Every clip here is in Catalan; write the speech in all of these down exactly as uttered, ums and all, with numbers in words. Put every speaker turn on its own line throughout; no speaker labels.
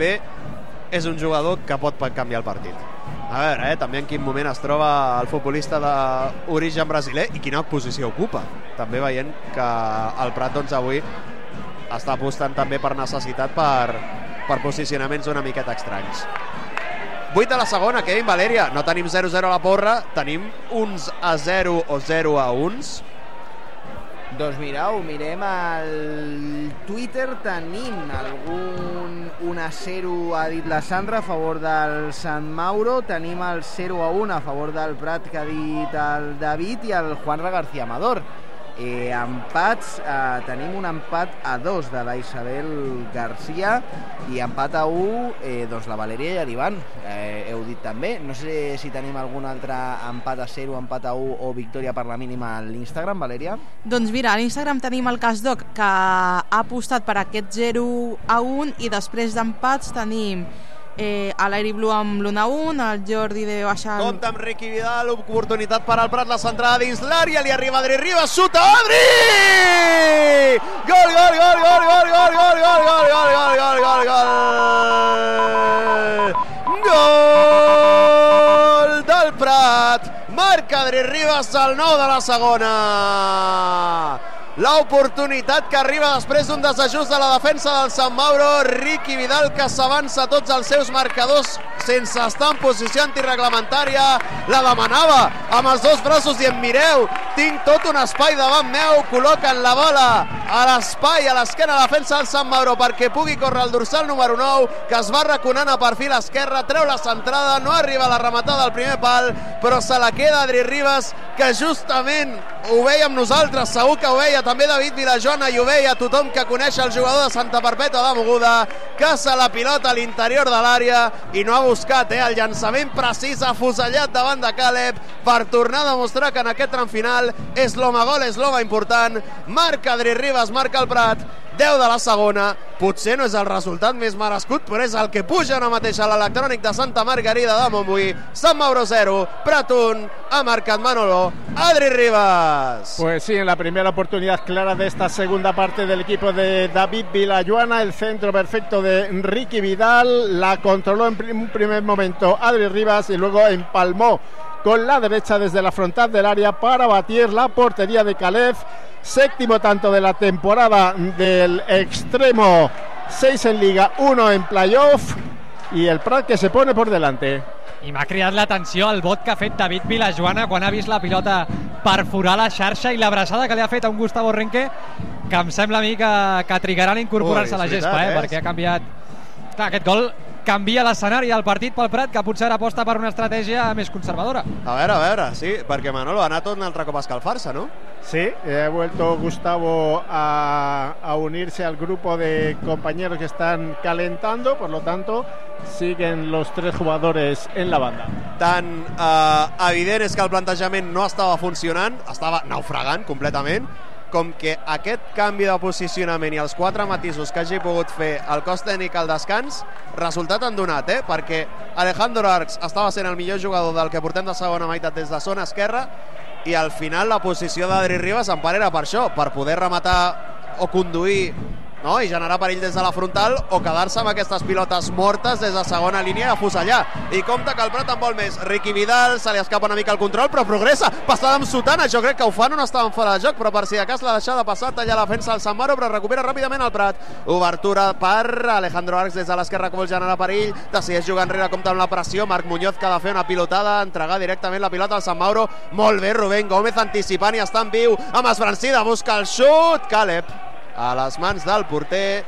Pepe és un jugador que pot canviar el partit. A veure, eh, també en quin moment es troba el futbolista d'origen brasiler i quina posició ocupa. També veient que el Prat doncs, avui està apostant també per necessitat per, per posicionaments una miqueta estranys. vuit a la segona, Kevin Valeria. No tenim zero zero a la porra, tenim uns a zero o zero a uns.
Doncs mireu, mirem al Twitter, tenim algun un a zero, ha dit la Sandra, a favor del Sant Mauro, tenim el zero a un a favor del Prat, que ha dit el David, i el Juanra García Amador. Eh, empats, eh, tenim un empat a dos de la Isabel García i empat a un eh, doncs la Valeria i l'Ivan, eh, heu dit també. No sé si tenim algun altre empat a zero, empat a un o victòria per la mínima a l'Instagram, Valeria.
Doncs mira, a l'Instagram tenim el Casdoc, que ha apostat per aquest zero a un, i després d'empats tenim Eh, a l'Airi Blue amb l'un a un, el Jordi de Baixal.
Compte amb Ricky Vidal, oportunitat per al Prat, la centrada dins l'àrea, li arriba Adri Ribas, xuta Adri! Gol, gol, gol, gol, gol, gol, gol, gol, gol, gol, gol, gol, gol, gol! Gol del Prat, marca Adri Ribas al nou de la segona. L'oportunitat que arriba després d'un desajust de la defensa del Sant Mauro, Ricky Vidal, que s'avança tots els seus marcadors sense estar en posició antireglamentària, la demanava amb els dos braços dient: mireu, tinc tot un espai davant meu, col·loquen la bola a l'espai, a l'esquena la defensa del Sant Mauro perquè pugui córrer el dorsal número nou, que es va raconant a perfil esquerre, treu la centrada, no arriba a la rematada al primer pal, però se la queda Adri Ribas, que justament ho veiem nosaltres, segur que ho veia també David Vilajona i ho veia tothom que coneix el jugador de Santa Perpètua de Mogoda, caça la pilota a l'interior de l'àrea i no ha buscat eh, el llançament precís, afusellat davant de Caleb per tornar a demostrar que en aquest tram final és l'home gol, és l'home important. Marca Adri Ribas, marca el Prat, deu de la segona. Potser no és el resultat més merescut, però és el que puja ara mateix a l'electrònic de Santa Margarida de Montbui. Sant Mauro zero, Prat un, ha marcat Manolo, Adri Ribas.
Pues sí, en la primera oportunidad clara de esta segunda parte del equipo de David Villajuana, el centro perfecto de Ricky Vidal, la controló en un primer momento Adri Ribas y luego empalmó con la derecha desde la frontal del área para batir la portería de Caleb. Séptimo tanto de la temporada del extremo, seis en Liga, uno en playoff, i el Prat que se pone por delante.
I m'ha cridat l'atenció el bot que ha fet David Villajuana quan ha vist la pilota perforar la xarxa i l'abraçada que li ha fet a un Gustavo Renque, que em sembla a mi que, que trigaran a incorporar-se a la gespa, eh, perquè ha canviat. Clar, aquest gol canvia l'escenari del partit pel Prat, que potser ara aposta per una estratègia més conservadora.
A veure, a veure, sí, perquè Manolo ha anat un altre cop a escalfar-se, ¿no?
Sí, ha vuelto Gustavo a, a unirse al grupo de compañeros que están calentando, por lo tanto siguen los tres jugadores en la banda.
Tan eh, evident és que el plantejament no estava funcionant, estava naufragant completament, com que aquest canvi de posicionament i els quatre matisos que hagi pogut fer el cos tècnic al descans, resultat han donat, eh? Perquè Alejandro Arcs estava sent el millor jugador del que portem de segona meitat des de zona esquerra, i al final la posició d'Adri Ribas en part era per això, per poder rematar o conduir, no? I generar perill des de la frontal o quedar-se amb aquestes pilotes mortes des de segona línia i afusellar. I compte que el Prat en vol més. Ricky Vidal, se li escapa una mica el control, però progressa, passada amb Sotana, jo crec que ho fan o no estaven fora de joc, però per si de cas l'ha deixat de passar, talla la defensa del Sant Mauro, però recupera ràpidament el Prat. Obertura per Alejandro Arcs des de l'esquerra, que vol generar perill, decideix jugar enrere, compta amb la pressió, Marc Muñoz, que ha de fer una pilotada, entregar directament la pilota al Sant Mauro, molt bé, Rubén Gómez anticipant i està en viu, amb Esbrancida, busca el xut, Caleb a les mans del porter,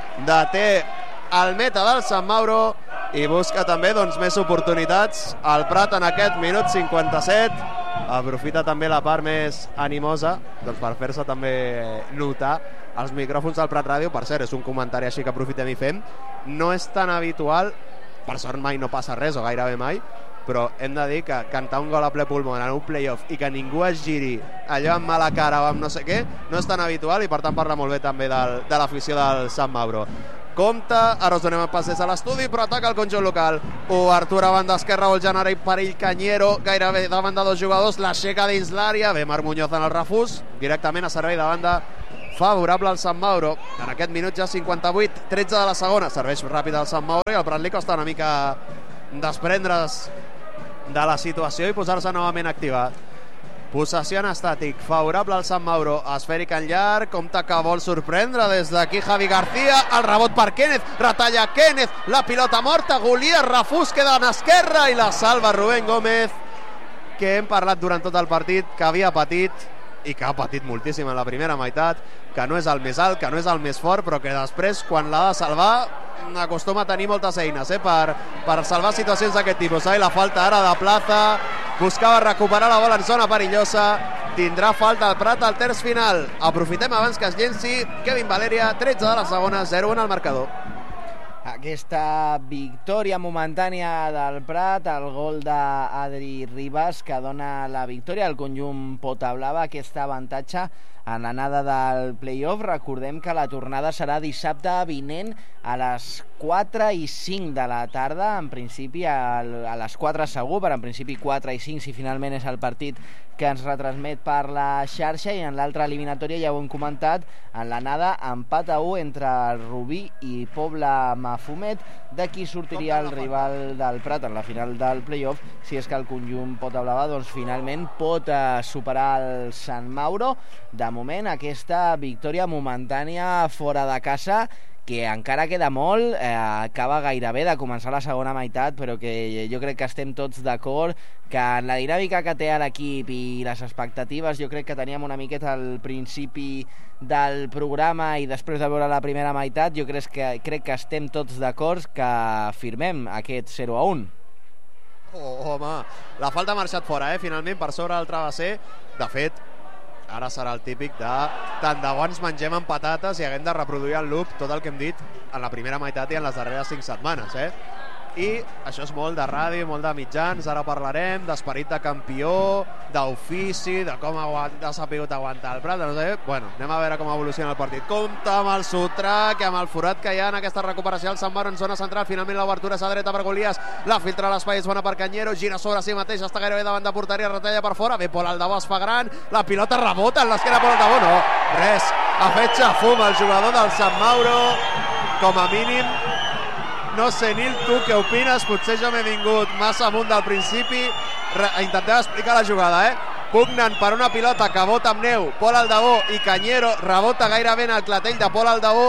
deté el meta del Sant Mauro i busca també doncs, més oportunitats al Prat en aquest minut cinquanta-set. Aprofita també la part més animosa doncs, per fer-se també notar els micròfons del Prat Ràdio. Per cert, és un comentari així que aprofitem i fem, no és tan habitual, per sort mai no passa res o gairebé mai, però hem de dir que cantar un gol a ple pulmó en un playoff i que ningú es giri allò amb mala cara o amb no sé què, no és tan habitual i per tant parla molt bé també del, de l'afició del Sant Mauro. Compte, ara us donem el pas des de l'estudi, però ataca el conjunt local. Obertura a banda esquerra, vol generar perill Cañero, gairebé davant de dos jugadors, l'aixeca dins l'àrea, ve Marc Muñoz en el refús, directament a servei de banda favorable al Sant Mauro. En aquest minut ja cinquanta-vuit, tretze de la segona. Serveix ràpid al Sant Mauro i al Prat li costa una mica desprendre's de la situació i posar-se novament activat. Possessió en estàtic, favorable al Sant Mauro. Esfèric en llarg, compte que vol sorprendre des d'aquí Javi García. El rebot per Kenneth, retalla Kenneth, la pilota morta, Goliat, refús, queda en esquerra i la salva Rubén Gómez, que hem parlat durant tot el partit, que havia patit i que ha patit moltíssim en la primera meitat, que no és el més alt, que no és el més fort, però que després, quan l'ha de salvar, acostuma a tenir moltes eines eh, per, per salvar situacions d'aquest tipus. Eh? La falta ara de Plaza, buscava recuperar la bola en zona perillosa, tindrà falta al Prat al terç final. Aprofitem abans que es llenci Kevin Valeria, tretze de la segona, zero un al marcador.
Aquesta victòria momentània del Prat, el gol d'Adri Ribas, que dona la victòria al conjunt Potablava, aquest avantatge en l'anada del play-off. Recordem que la tornada serà dissabte vinent a les quatre i cinc de la tarda, en principi a les quatre segur, però en principi quatre i cinc si finalment és el partit que ens retransmet per la xarxa. I en l'altra eliminatòria, ja ho hem comentat, en l'anada empat a u entre Rubí i Pobla Mafumet. D'aquí sortiria el rival del Prat en la final del play-off, si és que el conjunt Potablava doncs, finalment pot eh, superar el Sant Mauro. De moment, aquesta victòria momentània fora de casa, que encara queda molt, eh, acaba gairebé de començar la segona meitat, però que jo crec que estem tots d'acord que en la dinàmica que té l'equip i les expectatives, jo crec que teníem una miqueta al principi del programa i després de veure la primera meitat, jo crec que, crec que estem tots d'acord que firmem aquest zero a un.
Oh, home, la falta ha marxat fora, eh? Finalment, per sobre del travesser. De fet, ara serà el típic de tant de bo ens mengem amb patates i haguem de reproduir el loop, tot el que hem dit en la primera meitat i en les darreres cinc setmanes, eh? I això és molt de ràdio, molt de mitjans. Ara parlarem d'esperit de campió, d'ofici, de com ha sapigut aguantar el Prat, no sé. Bueno, anem a veure com evoluciona el partit. Compte amb el sotrac, amb el forat que hi ha en aquesta recuperació del Sant Mauro en zona central. Finalment l'obertura és a dreta per Goliat, la filtra a l'espai, és bona per Cañero, gira sobre si mateix, està gairebé davant de porteria, retalla per fora, ve Pol Aldabó, es fa gran, la pilota rebota en l'esquena Pol Aldabó, no, res, ha fet xafum el jugador del Sant Mauro, com a mínim. No sé, Nil, tu què opines? Potser jo m'he vingut massa amunt del principi. Intentem explicar la jugada, eh? Pugnen per una pilota que bota amb neu Pol Aldabó i Cañero, rebota gairebé en el clatell de Pol Aldabó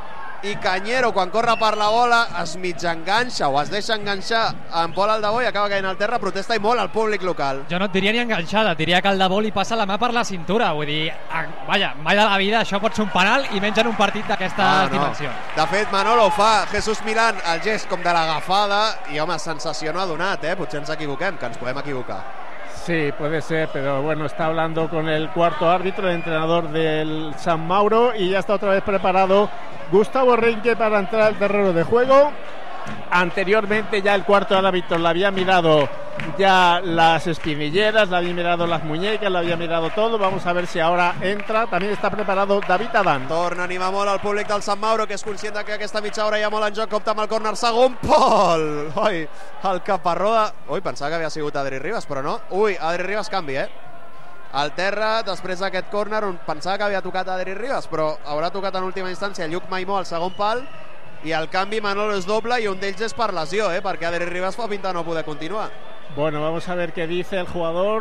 i Cañero, quan corre per la bola, es mig enganxa o es deixa enganxar en Pol Aldabó i acaba caient al terra. Protesta i molt al públic local.
Jo no et diria ni enganxada, et diria que Aldabó li passa la mà per la cintura. Vull dir, vaja, mai de la vida això pot ser un penal i menys en un partit d'aquestes
ah, no.
dimensions.
De fet, Manolo fa Jesús Milán el gest com de l'agafada i, home, sensació no ha donat, eh? Potser ens equivoquem, que ens podem equivocar.
Sí, puede ser, pero bueno, está hablando con el cuarto árbitro, el entrenador del San Mauro, y ya está otra vez preparado Gustavo Renque para entrar al terreno de juego. Anteriormente ya el cuarto árbitro le había mirado ya las espinilleras, le había mirado las muñecas, le había mirado todo. Vamos a ver si ahora entra. También está preparado David Adán.
Torna a animar molt al públic del Sant Mauro, que és conscient que aquesta mitja hora hi ha molt en joc. Compta amb el córner, segon Pol. Ui, el caparró de... Ui, pensava que havia sigut Adri Ribas, però no. Ui, Adri Ribas canvi, eh? Al terra, després d'aquest córner, pensava que havia tocat Adri Ribas, però haurà tocat en última instància Lluc Maimó al segon pal, i el canvi Manolo és doble i un d'ells és per lesió, eh? Perquè Adri Ribas fa pinta no poder continuar.
Bueno, vamos a ver qué dice el jugador,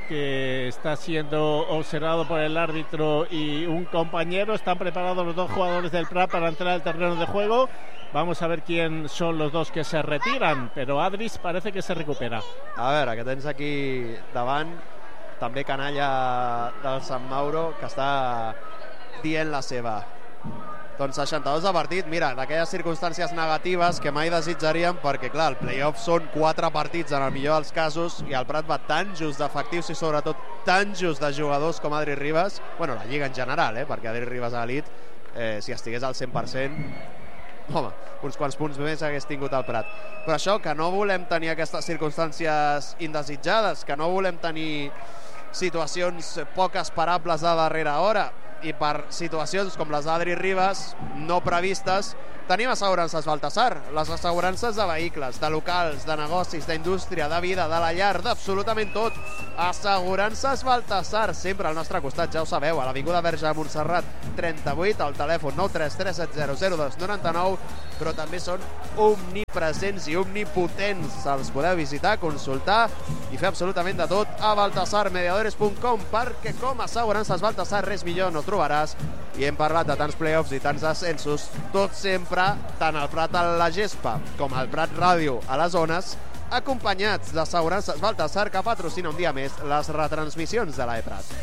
que está siendo observado por el árbitro y un compañero. Están preparados los dos jugadores del Prat para entrar al terreno de juego. Vamos a ver quién son los dos que se retiran, però Adris parece que se recupera.
A veure, que tens aquí davant també canalla del Sant Mauro, que està dient la seva. Doncs seixanta-dos de partit, mira, d'aquelles circumstàncies negatives que mai desitjaríem, perquè clar, el play-off són quatre partits en el millor dels casos i el Prat va tan just d'efectius i sobretot tan just de jugadors com Adri Ribas, bueno, la lliga en general, eh, perquè Adri Ribas a l'elit, eh, si estigués al cent per cent, home, uns quants punts més hagués tingut el Prat. Però això, que no volem tenir aquestes circumstàncies indesitjades, que no volem tenir situacions poc esperables de darrera hora, i per situacions com les d'Adri Ribas no previstes Tenim assegurances Baltasar, les assegurances de vehicles, de locals, de negocis, d'indústria, de vida, de la llar, d'absolutament tot. Assegurances Baltasar, sempre al nostre costat, ja ho sabeu, a l'Avinguda Verge de Montserrat trenta-vuit, al telèfon nou tres tres set zero zero dos nou nou, però també són omnipresents i omnipotents. Els podeu visitar, consultar i fer absolutament de tot a baltasar mediadores punt com, perquè com assegurances Baltasar res millor no trobaràs. I hem parlat de tants playoffs i tants ascensos, tot sempre, tant al Prat a la Gespa com al Prat Ràdio a les zones, acompanyats d'assegurances Baltasar, que patrocina un dia més les retransmissions de l'E-Prat.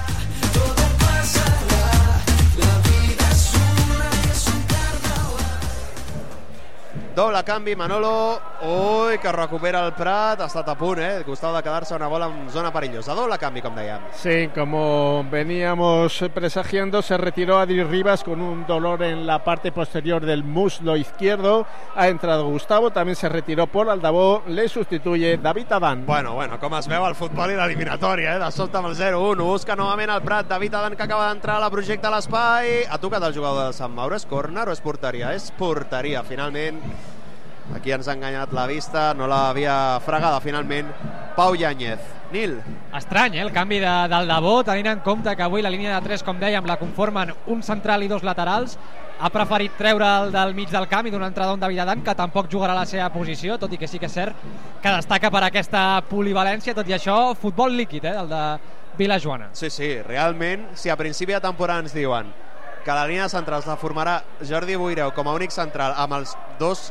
Doble canvi, Manolo. Ui, que recupera el Prat. Ha estat a punt, eh? Costava de quedar-se una bola en zona perillosa. Doble canvi, com dèiem.
Sí, como veníamos presagiando, se retiró Adri Rivas con un dolor en la parte posterior del muslo izquierdo. Ha entrado Gustavo, también se retiró Pol Aldabó. Le sustituye David Adán.
Bueno, bueno, com es veu el futbol i l'eliminatòria, eh? De sobte amb el zero un. Ho busca novament el Prat. David Adán, que acaba d'entrar a la projecta a l'espai. Ha tocat el jugador de Sant Mauro. És córner o és porteria? És porteria, finalment. Aquí ens ha enganyat la vista, no l'havia fregada finalment Pau Yáñez. Nil.
Estrany, eh, el canvi de, del Dabó, tenint en compte que avui la línia de tres, com dèiem, la conformen un central i dos laterals. Ha preferit treure el del mig del camp i donar entrada a un David Adán, que tampoc jugarà a la seva posició, tot i que sí que és cert que destaca per aquesta polivalència. Tot i això, futbol líquid, eh, el de Vilajoana.
Sí, sí, realment, si a principi de temporada ens diuen que la línia de centrals la formarà Jordi Boireu com a únic central amb els dos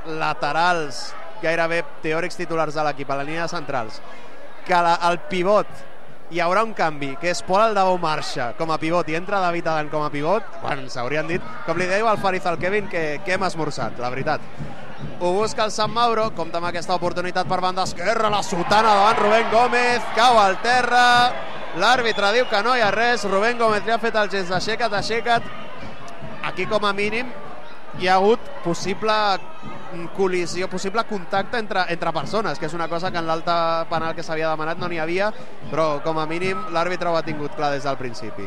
laterals gairebé teòrics titulars de l'equip a la línia de centrals, que la, el pivot hi haurà un canvi, que és Pol Aldabó marxa com a pivot i entra David Adán com a pivot, bueno, s'haurien dit, com li deia al Fariz al Kevin, que, que hem esmorzat, la veritat. Ho busca el Sant Mauro, compta amb aquesta oportunitat per banda esquerra, la sotana davant Rubén Gómez, cau al terra, l'àrbitre diu que no hi ha res, Rubén Gómez li ha fet el gest d'aixeca't, aixeca't. Aquí com a mínim hi ha hagut possible col·lisió, possible contacte entre, entre persones, que és una cosa que en l'alta penal que s'havia demanat no n'hi havia, però com a mínim l'àrbitre ho ha tingut clar des del principi.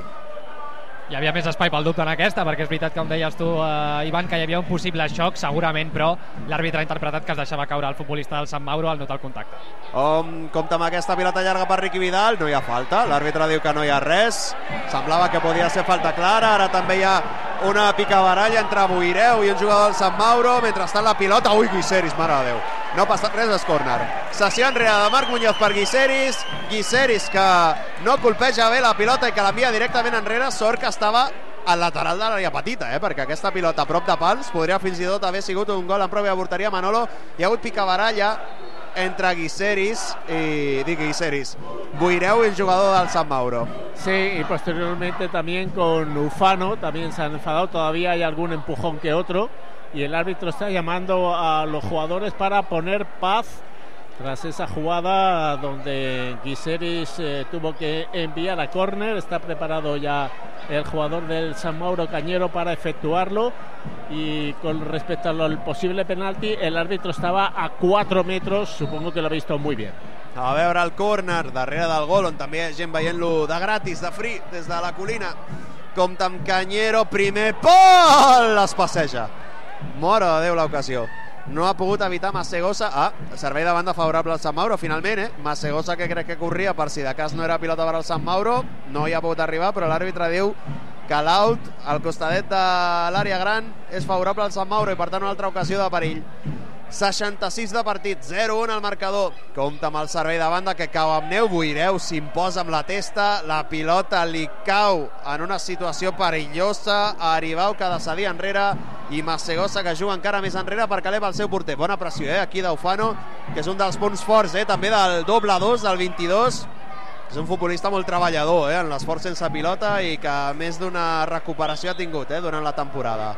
Hi havia més espai pel dubte en aquesta, perquè és veritat que, com deies tu, eh, Ivan, que hi havia un possible xoc, segurament, però l'àrbitre ha interpretat que es deixava caure el futbolista del Sant Mauro al notar el contacte.
Hom compta amb aquesta pilota llarga per Riqui Vidal, no hi ha falta, l'àrbitre diu que no hi ha res, semblava que podia ser falta clara, ara també hi ha una picabaralla entre Boireu i un jugador del Sant Mauro, mentrestant la pilota, ui, Guiseris, mare de Déu, no ha passat res, és córner. Sessió enrere de Marc Muñoz per Guiseris, Guiseris que no colpeja bé la pilota i que l'envia directament enrere, sort que estava al lateral de l'àrea petita, eh? Perquè aquesta pilota a prop de pals podria fins i tot haver sigut un gol en pròpia porteria. Manolo, hi ha hagut picabaralla entre Guiseris y dic Guiseris, Boireu y el jugador del San Mauro.
Sí, y posteriormente también con Ufano, también se han enfadado, todavía hay algún empujón que otro, y el árbitro está llamando a los jugadores para poner paz tras esa jugada donde Guiseris eh, tuvo que enviar a córner. Está preparado ya el jugador del San Mauro, Cañero, para efectuarlo, y con respecto al posible penalti, el árbitro estaba a cuatro metros, supongo que lo ha visto muy bien.
A veure el córner darrere del gol, on també hi ha gent veient-lo de gratis, de free, des de la colina. Compta amb Cañero, primer Pol, es passeja. Mare de Déu l'ocasió. No ha pogut evitar Massegosa. Ah, servei de banda favorable al Sant Mauro, finalment, eh? Massegosa, que crec que corria per si de cas no era pilota per al Sant Mauro, no hi ha pogut arribar, però l'àrbitre diu que l'out al costadet de l'àrea gran és favorable al Sant Mauro i per tant una altra ocasió de perill. seixanta-sis de partit, zero un al marcador. Compta amb el servei de banda que cau amb neu. Boireu s'imposa amb la testa, la pilota li cau en una situació perillosa. Aribau que ha de cedir enrere i Massegosa que juga encara més enrere perquè eleva el seu porter. Bona pressió, eh, aquí d'Ufano, que és un dels punts forts, eh, també del doble dos, del vint-i-dos. És un futbolista molt treballador, eh, en l'esforç sense pilota, i que més d'una recuperació ha tingut, eh, durant la temporada.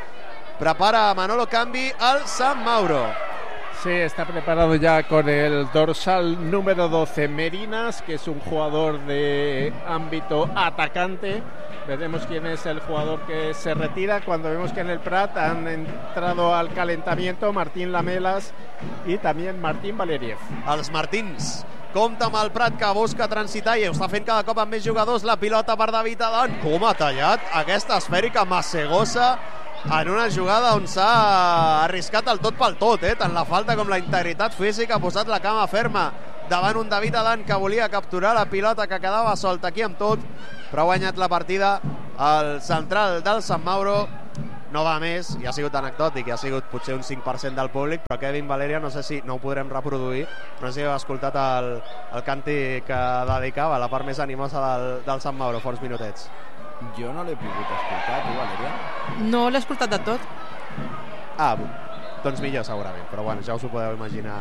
Prepara Manolo canvi al San Mauro.
Sí, está preparado ya con el dorsal número doce, Merinas, que es un jugador de ámbito atacante. Veremos quién es el jugador que se retira cuando vemos que en el Prat han entrado al calentamiento Martín Lamelas y también Martín Valeriev.
Els Martins. Compta amb el Prat, que busca transitar i ho està fent cada cop amb més jugadors. La pilota per David Adán. Com ha tallat aquesta esfèrica Massegosa. en una jugada on s'ha arriscat el tot pel tot, eh? Tant la falta com la integritat física, ha posat la cama ferma davant un David Adán que volia capturar la pilota, que quedava solta aquí amb tot, però ha guanyat la partida el central del Sant Mauro. No va més, i ha sigut anecdòtic, i ha sigut potser un cinc per cent del públic, però Kevin Valeria, no sé si no ho podrem reproduir, no sé si heu escoltat el, el càntic que dedicava, la part més animosa del, del Sant Mauro, fa uns minutets.
Jo no l'he pogut escoltar, tu, Valeria?
No l'he escoltat de tot.
Ah, doncs millor segurament, però bueno, ja us ho podeu imaginar.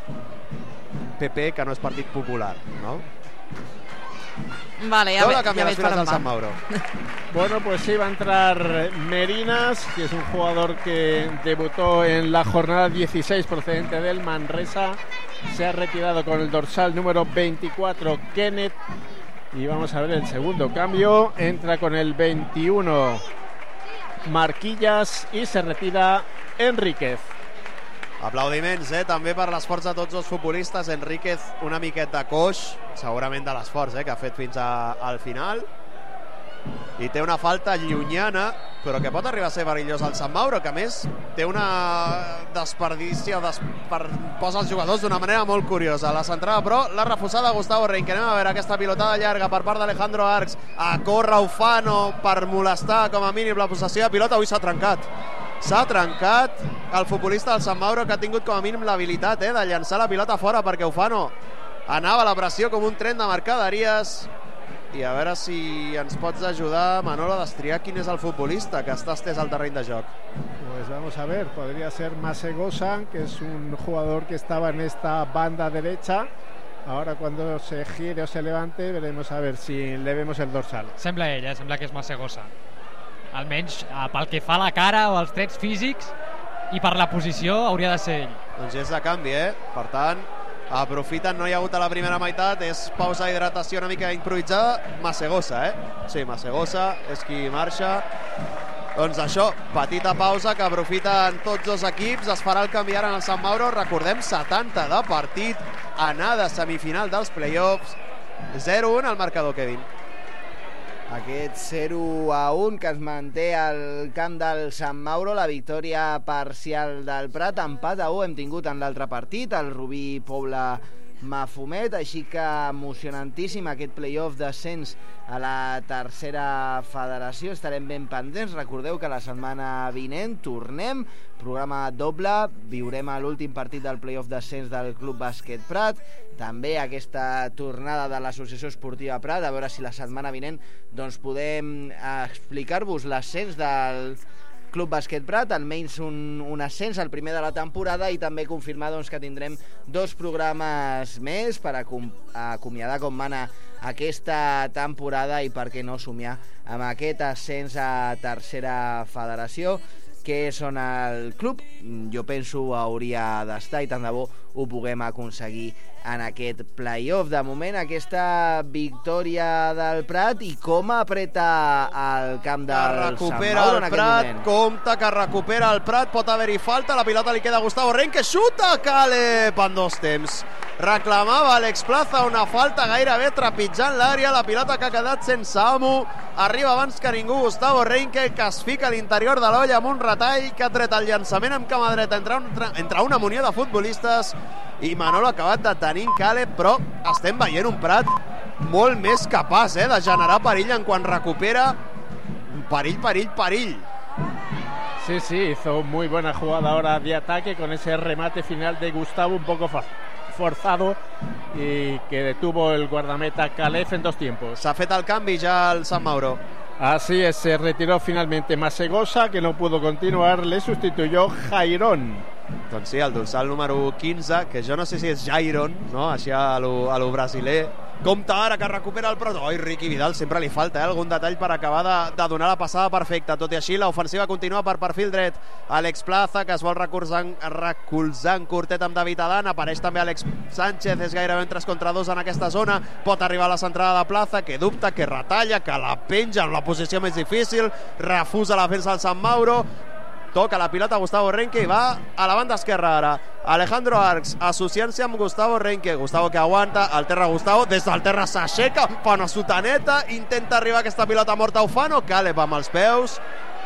P P, que no és Partit Popular, no?
Vale, ya,
Todo
ve,
ha cambiado
ya
las filas del San
Mauro.
Bueno, pues sí, va a entrar Merinas, que es un jugador que debutó en la jornada dieciséis procedente del Manresa. Se ha retirado con el dorsal número veinticuatro, Kenneth. Y vamos a ver el segundo cambio. Entra con el veintiuno, Marquillas, i se retira Enríquez.
Aplaudiments, eh, també per l'esforç de tots els futbolistes. Enríquez una miqueta coix, segurament de l'esforç eh, que ha fet fins a, al final. I té una falta llunyana, però que pot arribar a ser perillós al Sant Mauro, que a més té una desperdicia, desper... posa els jugadors d'una manera molt curiosa. La centrada, però, la refusada Gustavo Reinke. Anem a veure aquesta pilotada llarga per part d'Alejandro Arcs. A córrer Ufano per molestar com a mínim la possessió de pilota. Avui s'ha trencat. S'ha trencat el futbolista del Sant Mauro, que ha tingut com a mínim l'habilitat eh, de llançar la pilota fora, perquè Ufano anava a la pressió com un tren de mercaderies. I a veure si ens pots ajudar, Manolo, a destriar quién es el futbolista que está estès al terreny de joc.
Pues vamos a ver, podría ser Masegosa, que es un jugador que estaba en esta banda derecha. Ahora cuando se gire o se levante veremos a ver si le vemos el dorsal.
Sembla ell, eh? Sembla que és Masegosa. Almenys eh, pel que fa a la cara o als trets físics i per la posició hauria de ser ell.
Doncs és de canvi, eh? Per tant, aprofiten, no hi ha hagut a la primera meitat, és pausa hidratació una mica improvisada. Masegosa, eh? Sí, Masegosa és qui marxa. Doncs això, petita pausa que aprofiten tots dos equips. Es farà el canvi ara en el Sant Mauro. Recordem, setanta de partit, anar de semifinal dels play-offs. zero un al marcador, Kevin.
Aquest zero a un que es manté al camp del Sant Mauro, la victòria parcial del Prat, empat a u hem tingut en l'altre partit, el Rubí Pobla Mafumet, així que emocionantíssim aquest play-off d'ascens a la tercera federació. Estarem ben pendents. Recordeu que la setmana vinent tornem, programa doble, viurem l'últim partit del play-off d'ascens del Club Bàsquet Prat, també aquesta tornada de l'Associació Esportiva Prat, a veure si la setmana vinent doncs podem explicar-vos l'ascens del Club Bàsquet Prat, almenys un, un ascens, el primer de la temporada, i també confirmar doncs, que tindrem dos programes més per acom acomiadar com mana aquesta temporada i per què no somiar amb aquest ascens a tercera federació, que són el club, jo penso hauria d'estar, i tant de bo ho puguem aconseguir en aquest play-off. De moment, aquesta victòria del Prat, i com apreta el camp del Sant Mauro en aquest moment.
Compte que recupera el Prat, pot haver-hi falta, la pilota li queda a Gustavo Reinke, xuta Caleb en dos temps. Reclamava Alex Plaza una falta gairebé trepitjant l'àrea, la pilota que ha quedat sense amo, arriba abans que ningú Gustavo Reinke, que es fica a l'interior de l'olla amb un retall, que ha tret el llançament amb cama dreta entre, un, entre una munió de futbolistes, i Manolo ha acabat de tenir Caleb, però estem veient un Prat molt més capaç eh, de generar perill en quan recupera. Perill, perill, perill.
Sí, sí, hizo muy buena jugada ahora de ataque con ese remate final de Gustavo un poco forzado y que detuvo el guardameta Calef en dos tiempos.
S'ha fet el canvi ja al Sant Mauro.
Así es, se retiró finalmente Masegosa, que no pudo continuar, le sustituyó Jairón.
Doncs sí, el dorsal número quinze, que jo no sé si és Jairon, no? Així a lo, a lo brasiler. Compte ara que recupera el Prat. Oi, Ricky Vidal, sempre li falta eh? algun detall per acabar de, de donar la passada perfecta. Tot i així, l'ofensiva continua per perfil dret. Alex Plaza, que es vol recolzar, recolzar en curtet amb David Adán. Apareix també Alex Sánchez, és gairebé en tres contra dos en aquesta zona. Pot arribar a la centrada de Plaza, que dubta, que retalla, que la penja en la posició més difícil. Refusa la defensa del Sant Mauro. Toca la pilota Gustavo Reinke i va a la banda esquerra ara. Alejandro Arcs associant-se amb Gustavo Reinke. Gustavo que aguanta, al terra Gustavo, des del terra s'aixeca, fa una sotaneta, intenta arribar aquesta pilota morta a Ufano. Caleb amb els peus,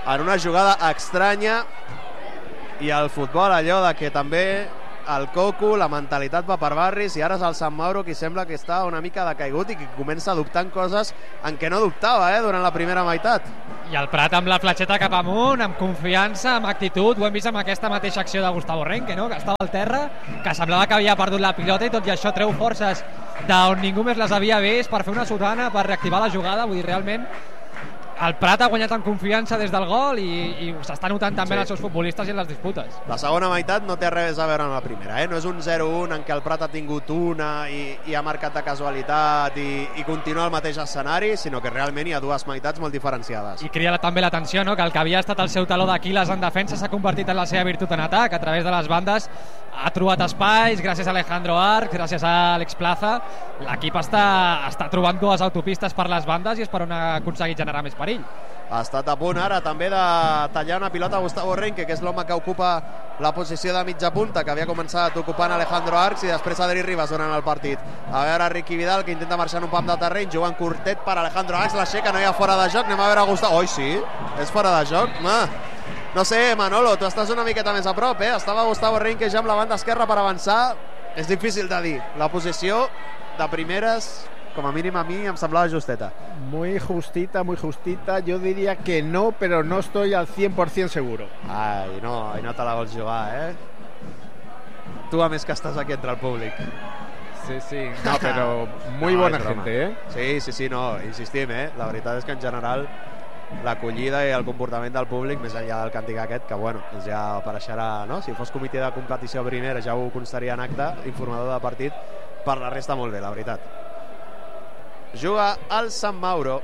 en una jugada estranya, i el futbol allò de que també el coco, la mentalitat va per barris, i ara és el Sant Mauro qui sembla que està una mica decaigut i que comença a dubtar en coses en què no dubtava eh, durant la primera meitat.
I el Prat amb la fletxeta cap amunt, amb confiança, amb actitud, ho hem vist amb aquesta mateixa acció de Gustavo Renque, no? Que estava al terra, que semblava que havia perdut la pilota i tot i això treu forces d'on ningú més les havia vist per fer una sotana, per reactivar la jugada. Vull dir, realment el Prat ha guanyat en confiança des del gol i, i s'està notant també sí. en els seus futbolistes i en les disputes.
La segona meitat no té res a veure amb la primera, eh? No és un zero un en què el Prat ha tingut una i, i ha marcat de casualitat i, i continua el mateix escenari, sinó que realment hi ha dues meitats molt diferenciades.
I cria també l'atenció, no? Que el que havia estat el seu taló d'Aquiles en defensa s'ha convertit en la seva virtut en atac, a través de les bandes ha trobat espais, gràcies a Alejandro Arc, gràcies a Àlex Plaza. L'equip està, està trobant dues autopistes per les bandes i és per on ha aconseguit generar més perill.
Ha estat a punt ara també de tallar una pilota a Gustavo Renque, que és l'home que ocupa la posició de mitja punta, que havia començat ocupant Alejandro Arcs, i després Adri Ribas donant el partit. A veure Ricky Vidal, que intenta marxar en un pam de terreny, jugant curtet per Alejandro Arcs, l'aixeca, no hi ha fora de joc, anem a veure Gustavo. Oi, sí, és fora de joc. Ma. No sé, Manolo, tu estàs una miqueta més a prop, eh? Estava Gustavo Renque ja amb la banda esquerra per avançar. És difícil de dir. La posició de primeres, com a mínim a mi, em semblava justeta.
Muy justita, muy justita. Yo diría que no, pero no estoy al cien por ciento seguro.
Ai, no, i no te la vols jugar, eh? Tu, a més que estàs aquí entre el públic.
Sí, sí. No, però muy no, bona gent, eh?
Sí, sí, sí, no, insistim, eh? La veritat és que en general l'acollida i el comportament del públic, més enllà del càntic aquest, que bueno, doncs ja apareixerà, no? Si fos comitè de competició primera ja ho constaria en acte, informador de partit, per la resta molt bé, la veritat. Juga el Sant Mauro.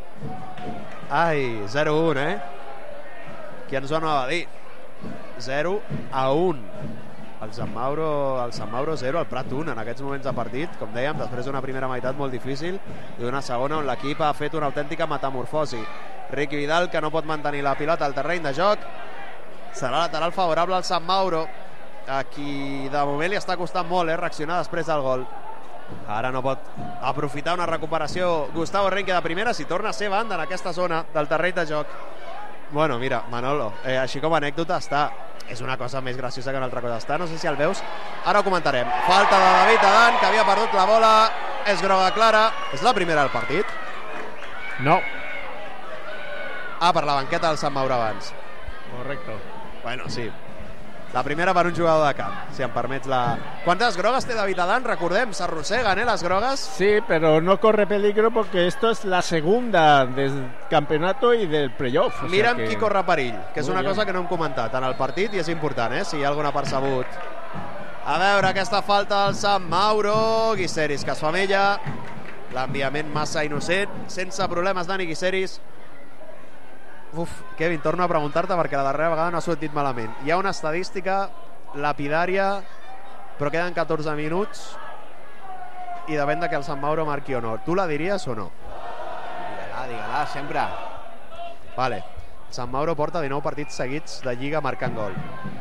Ai, zero a un, eh? Qui ens ho anava a dir? zero a un. El Sant Mauro, el Sant Mauro zero, el Prat un en aquests moments de partit, com dèiem, després d'una primera meitat molt difícil i d'una segona on l'equip ha fet una autèntica metamorfosi. Ricky Vidal, que no pot mantenir la pilota al terreny de joc. Serà lateral favorable al Sant Mauro, a qui de moment li està costant molt eh, reaccionar després del gol. Ara no pot aprofitar una recuperació Gustavo Renque de primera, si torna a ser banda en aquesta zona del terreny de joc. Bueno, mira, Manolo, eh, així com a anècdota està, és una cosa més graciosa que una altra cosa està, no sé si el veus, ara ho comentarem. Falta de David Adán, que havia perdut la bola, és groga clara. És la primera del partit?
No.
Ah, per la banqueta del Sant Mauro abans.
Correcto.
Bueno, sí. La primera per un jugador de camp, si em permets la... ¿Cuántas grogues té David Adán? Recordem, s'arrosseguen, eh, les grogues.
Sí, pero no corre peligro porque esto es la segunda del campeonato y del playoff.
Mira'm
o sea que...
qui corre perill, que és
Muy
una
bien.
cosa que no hem comentat en el partit i és important, eh, si hi ha algun apercebut. A veure, aquesta falta del Sant Mauro, Guiseris que es famella, l'enviament massa innocent, sense problemes Dani Guiseris. Uf, Kevin, torno a preguntar-te perquè la darrera vegada no ha sortit malament. Hi ha una estadística lapidària, però queden catorze minuts i depèn de que el Sant Mauro marqui o no. Tu la diries o no?
Digue-la, digue-la, sempre.
Vale. Sant Mauro porta dinou partits seguits de Lliga marcant gol.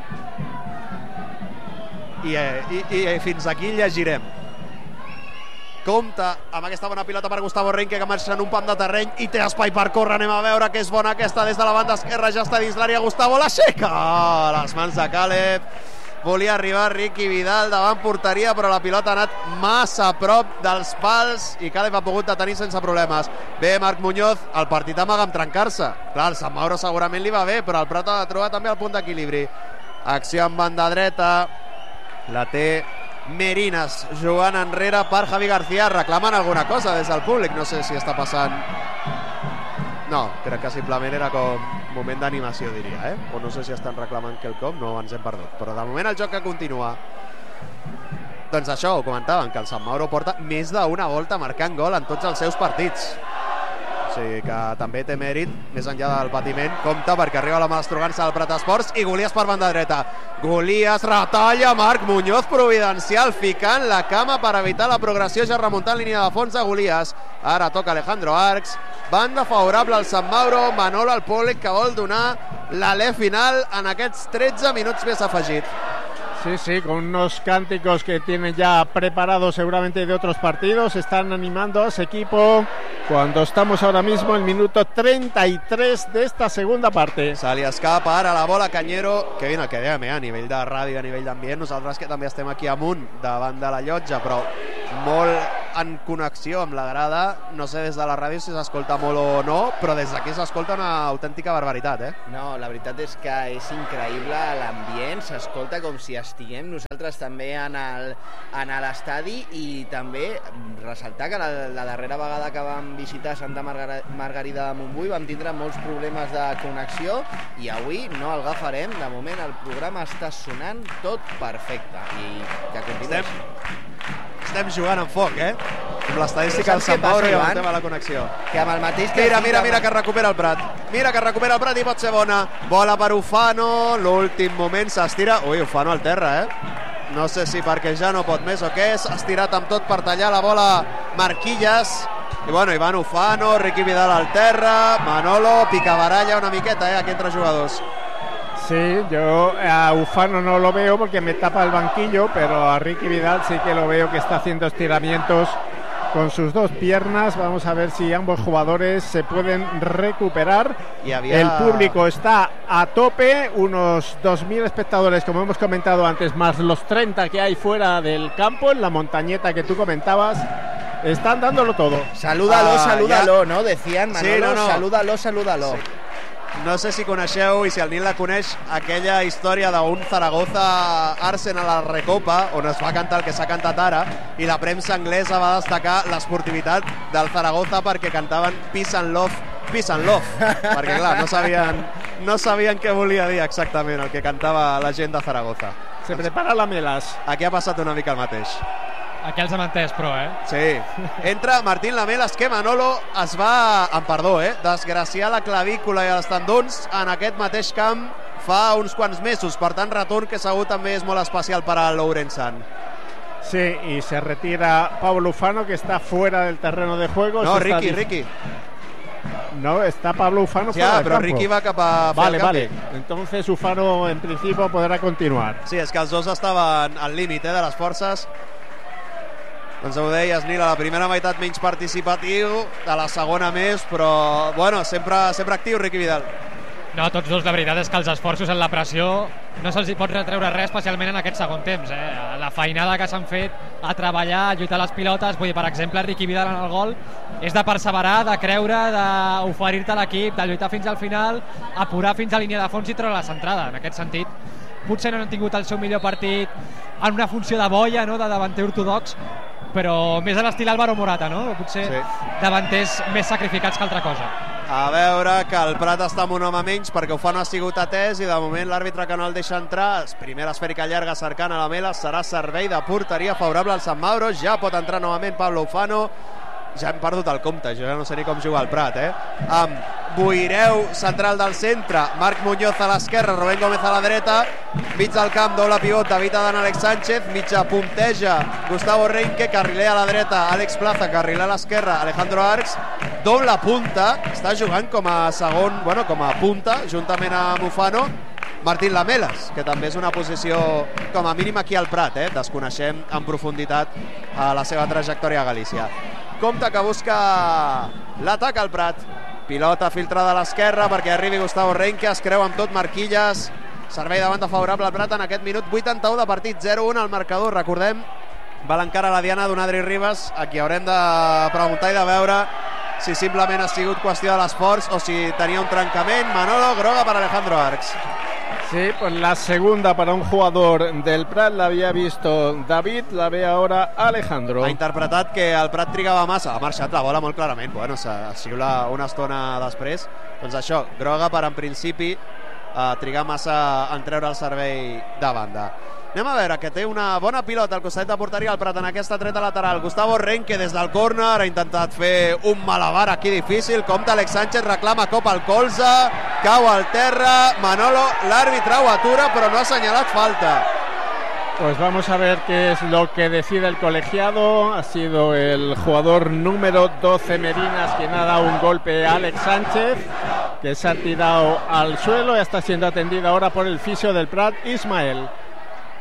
I, eh, i, i fins aquí llegirem. Compte amb aquesta bona pilota per Gustavo Renque, que marxa en un pam de terreny i té espai per córrer. Anem a veure que és bona aquesta des de la banda esquerra, ja està dins l'àrea. Gustavo l'aixeca, oh, les mans de Caleb. Volia arribar Ricky Vidal davant porteria, però la pilota ha anat massa a prop dels pals i Caleb ha pogut detenir sense problemes. Bé, Marc Muñoz, el partit amaga amb trencar-se. Clar, el Sant Mauro segurament li va bé, però el Prat ha de trobar també el punt d'equilibri. Acció en banda dreta, la té Merinas jugant enrere per Javi García, reclamant alguna cosa des del públic, no sé si està passant. No, crec que simplement era com moment d'animació, diria, eh? O no sé si estan reclamant quelcom, no ens hem perdut, però de moment el joc que continua. Doncs això, ho comentaven, que el Sant Mauro porta més d'una volta marcant gol en tots els seus partits. O sigui que també té mèrit, més enllà del patiment. Compte perquè arriba la malestrogança del Prat Esports i Golias per banda dreta. Golias retalla Marc Muñoz, providencial, ficant la cama per evitar la progressió, ja remuntant línia de fons a Golias. Ara toca Alejandro Arcs, banda favorable al Sant Mauro. Manolo al públic que vol donar l'alè final en aquests tretze minuts més afegit.
Sí, sí, con unos cánticos que tienen ya preparados seguramente de otros partidos, están animando a ese equipo cuando estamos ahora mismo en el minuto trenta y tres de esta segunda parte.
Se li escapa ara la bola Cañero, que vine el que dèiem, eh? A nivell de ràdio, a nivell d'ambient, nosaltres que també estem aquí amunt davant de la llotja, però molt en connexió amb la grada, no sé des de la ràdio si s'escolta molt o no, però des d'aquí s'escolta una autèntica barbaritat, eh?
No, la veritat és que és increïble l'ambient, s'escolta com si estiguem nosaltres també en el, en l'estadi, i també ressaltar que la, la darrera vegada que vam visitar Santa Margar Margarida de Montbui vam tindre molts problemes de connexió, i avui no el agafarem. De moment el programa està sonant tot perfecte, i que continuem.
Estem, estem jugant amb foc, eh? Amb l'estadística del Sant Mauro i amb el tema de la connexió.
Que amb el mateix que
mira, mira, mira que recupera el Prat. Mira que recupera el Prat i pot ser bona. Bola per Ufano, l'últim moment s'estira. Ui, Ufano al terra, eh? No sé si perquè ja no pot més o què, s'ha estirat amb tot per tallar la bola Marquilles. I bueno, Ivan Ufano, Ricky Vidal al terra, Manolo, picabaralla una miqueta, eh, aquí entre jugadors.
Sí, yo a Ufano no lo veo porque me tapa el banquillo, pero a Ricky Vidal sí que lo veo que está haciendo estiramientos con sus dos piernas. Vamos a ver si ambos jugadores se pueden recuperar.
Y había...
El público está a tope, unos dos mil espectadores, como hemos comentado antes, más los treinta que hay fuera del campo, en la montañeta que tú comentabas. Están dándolo todo.
Salúdalo,
ah,
salúdalo,
ja...
¿no? Decían, Manolo,
sí, no, no.
salúdalo, salúdalo. Sí.
No sé si coneixeu, i si el Nil la coneix, aquella història d'un Zaragoza-Arsenal a la Recopa, on es va cantar el que s'ha cantat ara, i la premsa anglesa va destacar l'esportivitat del Zaragoza perquè cantaven Peace and Love, Peace and Love, perquè clar, no sabien, no sabien què volia dir exactament el que cantava la gent de Zaragoza.
Se prepara la Melas.
Aquí ha passat una mica el mateix.
Aquí els hem entès, però, eh?
Sí. Entra Martín Lamelas, que Manolo es va, amb perdó, eh, desgraciar la clavícula i els tendons en aquest mateix camp fa uns quants mesos. Per tant, retorn que segur també és molt especial per a Lourenzan.
Sí, y se retira Pablo Ufano, que está fuera del terreno de juego.
No,
se
Ricky,
está...
Ricky.
No, está Pablo Ufano
Sí,
fuera
ah,
del
però
campo.
Ricky va cap a fer
Vale,
el canvi.
vale. Entonces Ufano en principio podrá continuar.
Sí, és que els dos estaven al límit eh, de les forces. Doncs ho deies, Nil, a la primera meitat menys participatiu, a la segona més, però bueno, sempre, sempre actiu Ricky Vidal.
No, tots dos, la veritat és que els esforços en la pressió no se'ls hi pot retreure res, especialment en aquest segon temps. Eh? La feinada que s'han fet a treballar, a lluitar les pilotes, vull dir, per exemple, Ricky Vidal en el gol, és de perseverar, de creure, d'oferir-te a l'equip, de lluitar fins al final, apurar fins a línia de fons i treure la centrada. En aquest sentit, potser no han tingut el seu millor partit en una funció de boia, no?, de davanter ortodox, però més a l'estil Álvaro Morata, no? Potser sí. Davanters més sacrificats que altra cosa.
A veure, que el Prat està amb un home menys perquè Ufano ha sigut atès i de moment l'àrbitre que no el deixa entrar. Primera esfèrica llarga cercant a la Mela, serà servei de porteria favorable al Sant Mauro. Ja pot entrar novament Pablo Ufano. Ja hem perdut el compte, jo ja no sé ni com jugar al Prat, eh? Amb Boireu, central del centre, Marc Muñoz a l'esquerra, Rubén Gómez a la dreta, mig del camp, doble pivot, David Adán, Àlex Sánchez, mitja punteja, Gustavo Reinke, carriler a la dreta, Àlex Plaza, carriler a l'esquerra, Alejandro Arcs, doble punta, està jugant com a segon, bueno, com a punta, juntament amb Ufano, Martín Lamelas, que també és una posició com a mínim aquí al Prat, eh? Desconeixem en profunditat a la seva trajectòria a Galícia. Compte que busca l'atac al Prat, pilota filtrada a l'esquerra perquè arribi Gustavo Reinke, es creu amb tot Marquilles, servei de banda favorable al Prat en aquest minut vuitanta-u de partit, zero un al marcador. Recordem, val encara la diana d'un Adri Ribas, a qui haurem de preguntar i de veure si simplement ha sigut qüestió de l'esforç o si tenia un trencament. Manolo, groga per Alejandro Arcs.
Sí, pues la segunda para un jugador del Prat la había visto David, la ve ahora Alejandro.
Ha interpretat que el Prat trigava massa, ha marxat la bola molt clarament, bueno, se xiula una estona després. Doncs això, groga per en principi eh, trigar massa en treure el servei de banda. Anem a veure, que té una bona pilota al costat de porteria al Prat en aquesta treta lateral. Gustavo Reinke des del córner ha intentat fer un malabar aquí difícil. Compte Àlex Sánchez, reclama cop al colze, cau al terra. Manolo, l'àrbitre ho atura, però no ha assenyalat falta.
Pues vamos a ver qué es lo que decide el colegiado. Ha sido el jugador número doce, Merinas, quien ha dado un golpe a Àlex Sánchez, que se ha tirado al suelo y está siendo atendido ahora por el fisio del Prat, Ismael.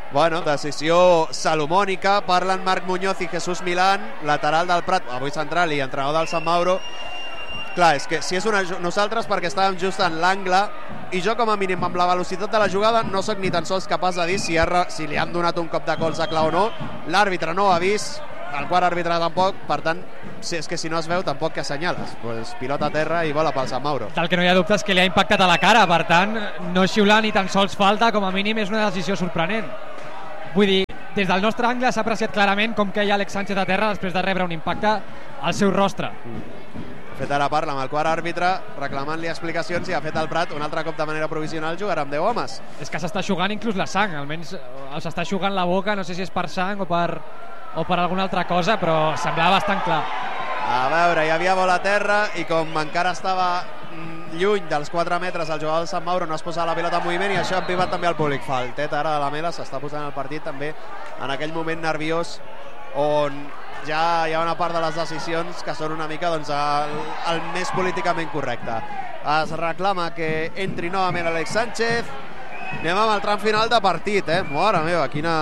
Bueno, decisió salomònica. Parlen Marc Muñoz i Jesús Milán, lateral del Prat, avui central i entrenador del Sant Mauro. Clar, és que si és una... nosaltres perquè estàvem just en l'angle i jo com a mínim amb la velocitat de la jugada no sóc ni tan sols capaç de dir si, ha... si li han donat un cop de colze clar o no. L'àrbitre no ho ha vist, el quart àrbitre tampoc, per tant, si és que si no es veu tampoc que assenyales. Pues, pilota a terra i bola pel Sant Mauro.
Del que no hi ha dubte és que li ha impactat a la cara, per tant, no xiular ni tan sols falta, com a mínim és una decisió sorprenent. Vull dir, des del nostre angle s'ha apreciat clarament com que hi ha Alex Sánchez a terra després de rebre un impacte al seu rostre.
Mm. Fet ara parla amb el quart àrbitre reclamant-li explicacions i ha fet el Prat un altre cop de manera provisional, jugarà amb deu homes.
És que s'està jugant inclús la sang, almenys s'està jugant la boca, no sé si és per sang o per, o per alguna altra cosa, però semblava bastant clar.
A veure, hi havia bola a terra i com encara estava lluny dels quatre metres el jugador del Sant Mauro no es posava la pilota en moviment i això ha empivat també el públic. Faltet ara de la Mela, s'està posant el partit també en aquell moment nerviós on ja hi ha una part de les decisions que són una mica doncs, el, el més políticament correcte. Es reclama que entri novament Alex Sánchez. Anem amb el tram final de partit, eh? Mare meva, quina,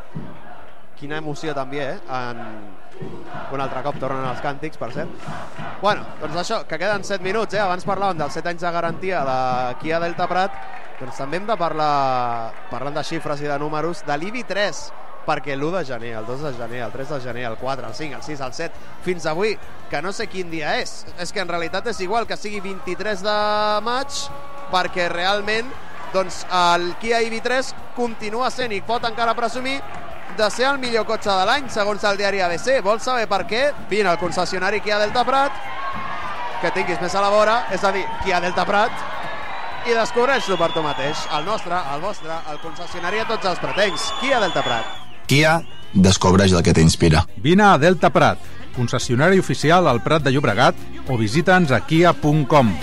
quina emoció també, eh? En... Un altre cop tornen els càntics, per cert. Bueno, doncs això, que queden set minuts, eh? Abans parlàvem dels set anys de garantia de Kia Delta Prat, doncs també hem de parlar, parlant de xifres i de números, de l'I B I tres, perquè l'u de gener, el dos de gener, el tres de gener, el quatre, el cinc, el sis, el set, fins avui, que no sé quin dia és. És que en realitat és igual que sigui vint-i-tres de maig, perquè realment doncs, el Kia I B I tres continua sent i pot encara presumir de ser el millor cotxe de l'any, segons el diari A B C. Vols saber per què? Vine al concessionari Kia Delta Prat, que tinguis més a la vora, és a dir, Kia Delta Prat, i descobreix-lo per tu mateix. El nostre, el vostre, el concessionari a tots els pratencs. Kia Delta Prat.
Kia, descobreix el que t'inspira.
Vine a Delta Prat, concessionari oficial al Prat de Llobregat, o visita'ns a kia punt com.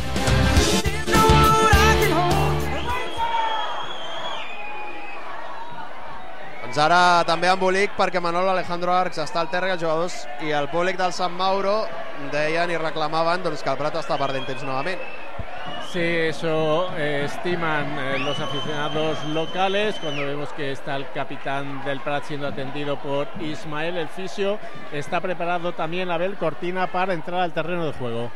Doncs ara també embolic perquè Manolo Alejandro Arcs està al terra i els jugadors i el públic del Sant Mauro deien i reclamaven doncs, que el Prat està perdent temps novament.
Sí, eso eh, estiman eh, los aficionados locales cuando vemos que está el capitán del Prat siendo atendido por Ismael, el fisio. Está preparado también Abel Cortina para entrar al terreno de juego.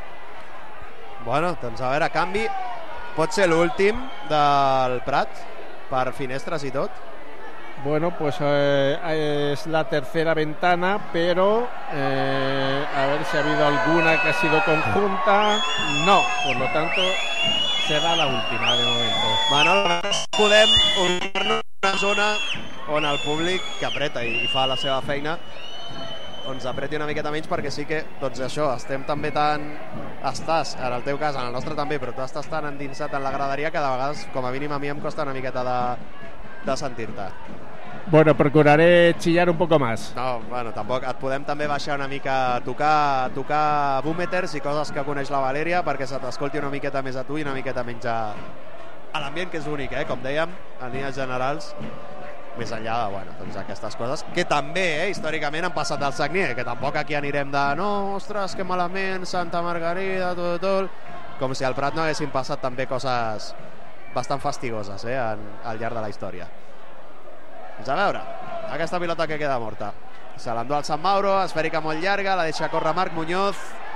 Bueno, doncs a veure, canvi. Pot ser l'últim del Prat per finestres i tot?
Bueno, pues eh, es la tercera ventana, pero eh, a ver si ha habido alguna que ha sido conjunta. No, por lo tanto será la última de momento.
Manolo, podem unir-nos una zona on el públic que apreta i, i fa la seva feina doncs apreti una miqueta menys, perquè sí que doncs això, estem també tan estàs, en el teu cas, en el nostre també, però tu estàs tan endinsat en la graderia que de vegades, com a mínim a mi em costa una miqueta de, de sentir-te.
Bueno, procuraré chillar un poco más.
No, bueno, tampoc. Et podem també baixar una mica, tocar, tocar búmeters i coses que coneix la Valèria perquè se t'escolti una miqueta més a tu i una miqueta menys a, a l'ambient, que és únic, eh? Com dèiem, en línies generals, més enllà de, bueno, doncs aquestes coses que també, eh, històricament han passat al Sagnier, que tampoc aquí anirem de no, ostres, que malament, Santa Margarida, tot, tot, com si al Prat no haguessin passat també coses bastant fastigoses, eh, en, al llarg de la història. Doncs a veure, aquesta pilota que queda morta. Se l'endú al Sant Mauro, esfèrica molt llarga, la deixa córrer Marc Muñoz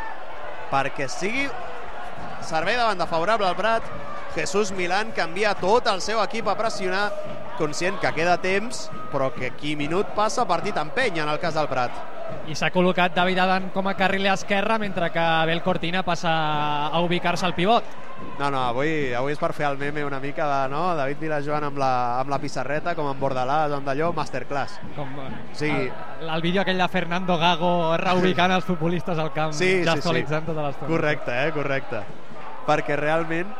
perquè sigui servei de banda favorable al Prat. Jesús Milán canvia tot el seu equip a pressionar, conscient que queda temps, però que qui minut passa partit empeny en el cas del Prat.
I s'ha col·locat David Adan com a carriler esquerre, mentre que Abel Cortina passa a ubicar-se al pivot.
No, no, avui, avui és per fer el meme una mica de no? David Vilajoan amb la, amb la pissarreta, com en Bordalàs, amb d'allò, masterclass.
Com
sí.
el, el vídeo aquell de Fernando Gago reubicant els futbolistes al camp,
sí,
gestualitzant
sí, sí.
tota l'estona.
Correcte, eh, correcte. Perquè realment,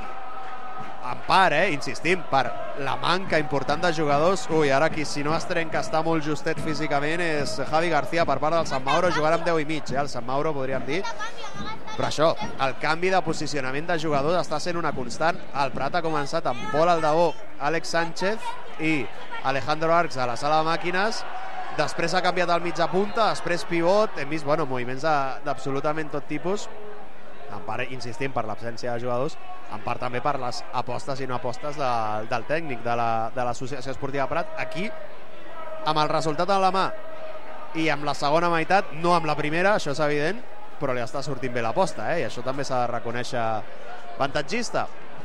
en part, eh, insistim, per la manca important de jugadors, ui, ara qui si no es trenca està molt justet físicament és Javi García per part del Sant Mauro, jugarà amb deu i mig, eh, el Sant Mauro podríem dir, però això, el canvi de posicionament de jugadors està sent una constant. El Prat ha començat amb Pol Aldaó, Àlex Sánchez i Alejandro Arcs a la sala de màquines, després ha canviat al mitja punta, després pivot, hem vist, bueno, moviments d'absolutament tot tipus, en part, insistim, per l'absència de jugadors, en part també per les apostes i no apostes de, del tècnic de l'Associació Esportiva Prat. Aquí, amb el resultat a la mà i amb la segona meitat, no amb la primera, això és evident, però li està sortint bé l'aposta, eh? I això també s'ha de reconèixer avantatgista.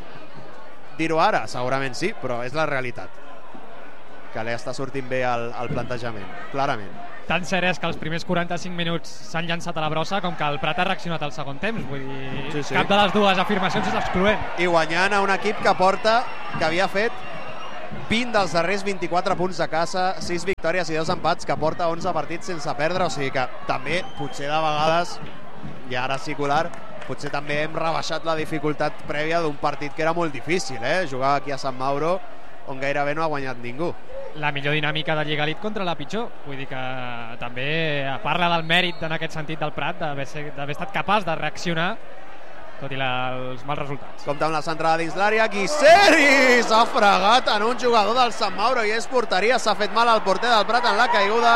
Dir-ho ara, segurament sí, però és la realitat, que li està sortint bé el, el plantejament, clarament.
Tan cert és que els primers quaranta-cinc minuts s'han llançat a la brossa com que el Prat ha reaccionat al segon temps. Vull dir, sí, sí. Cap de les dues afirmacions és excloent.
I guanyant a un equip que porta, que havia fet vint dels darrers vint-i-quatre punts de casa, sis victòries i dos empats, que porta onze partits sense perdre, o sigui que també, potser de vegades, i ara circular, potser també hem rebaixat la dificultat prèvia d'un partit que era molt difícil, eh? Jugar aquí a Sant Mauro, on gairebé no ha guanyat ningú.
La millor dinàmica de Lliga Elite contra la pitjor, vull dir que també parla del mèrit en aquest sentit del Prat d'haver estat capaç de reaccionar tot i la, els mals resultats.
Compte amb la centrada dins l'àrea, Guiseri s'ha fregat en un jugador del Sant Mauro i és porteria, s'ha fet mal al porter del Prat en la caiguda,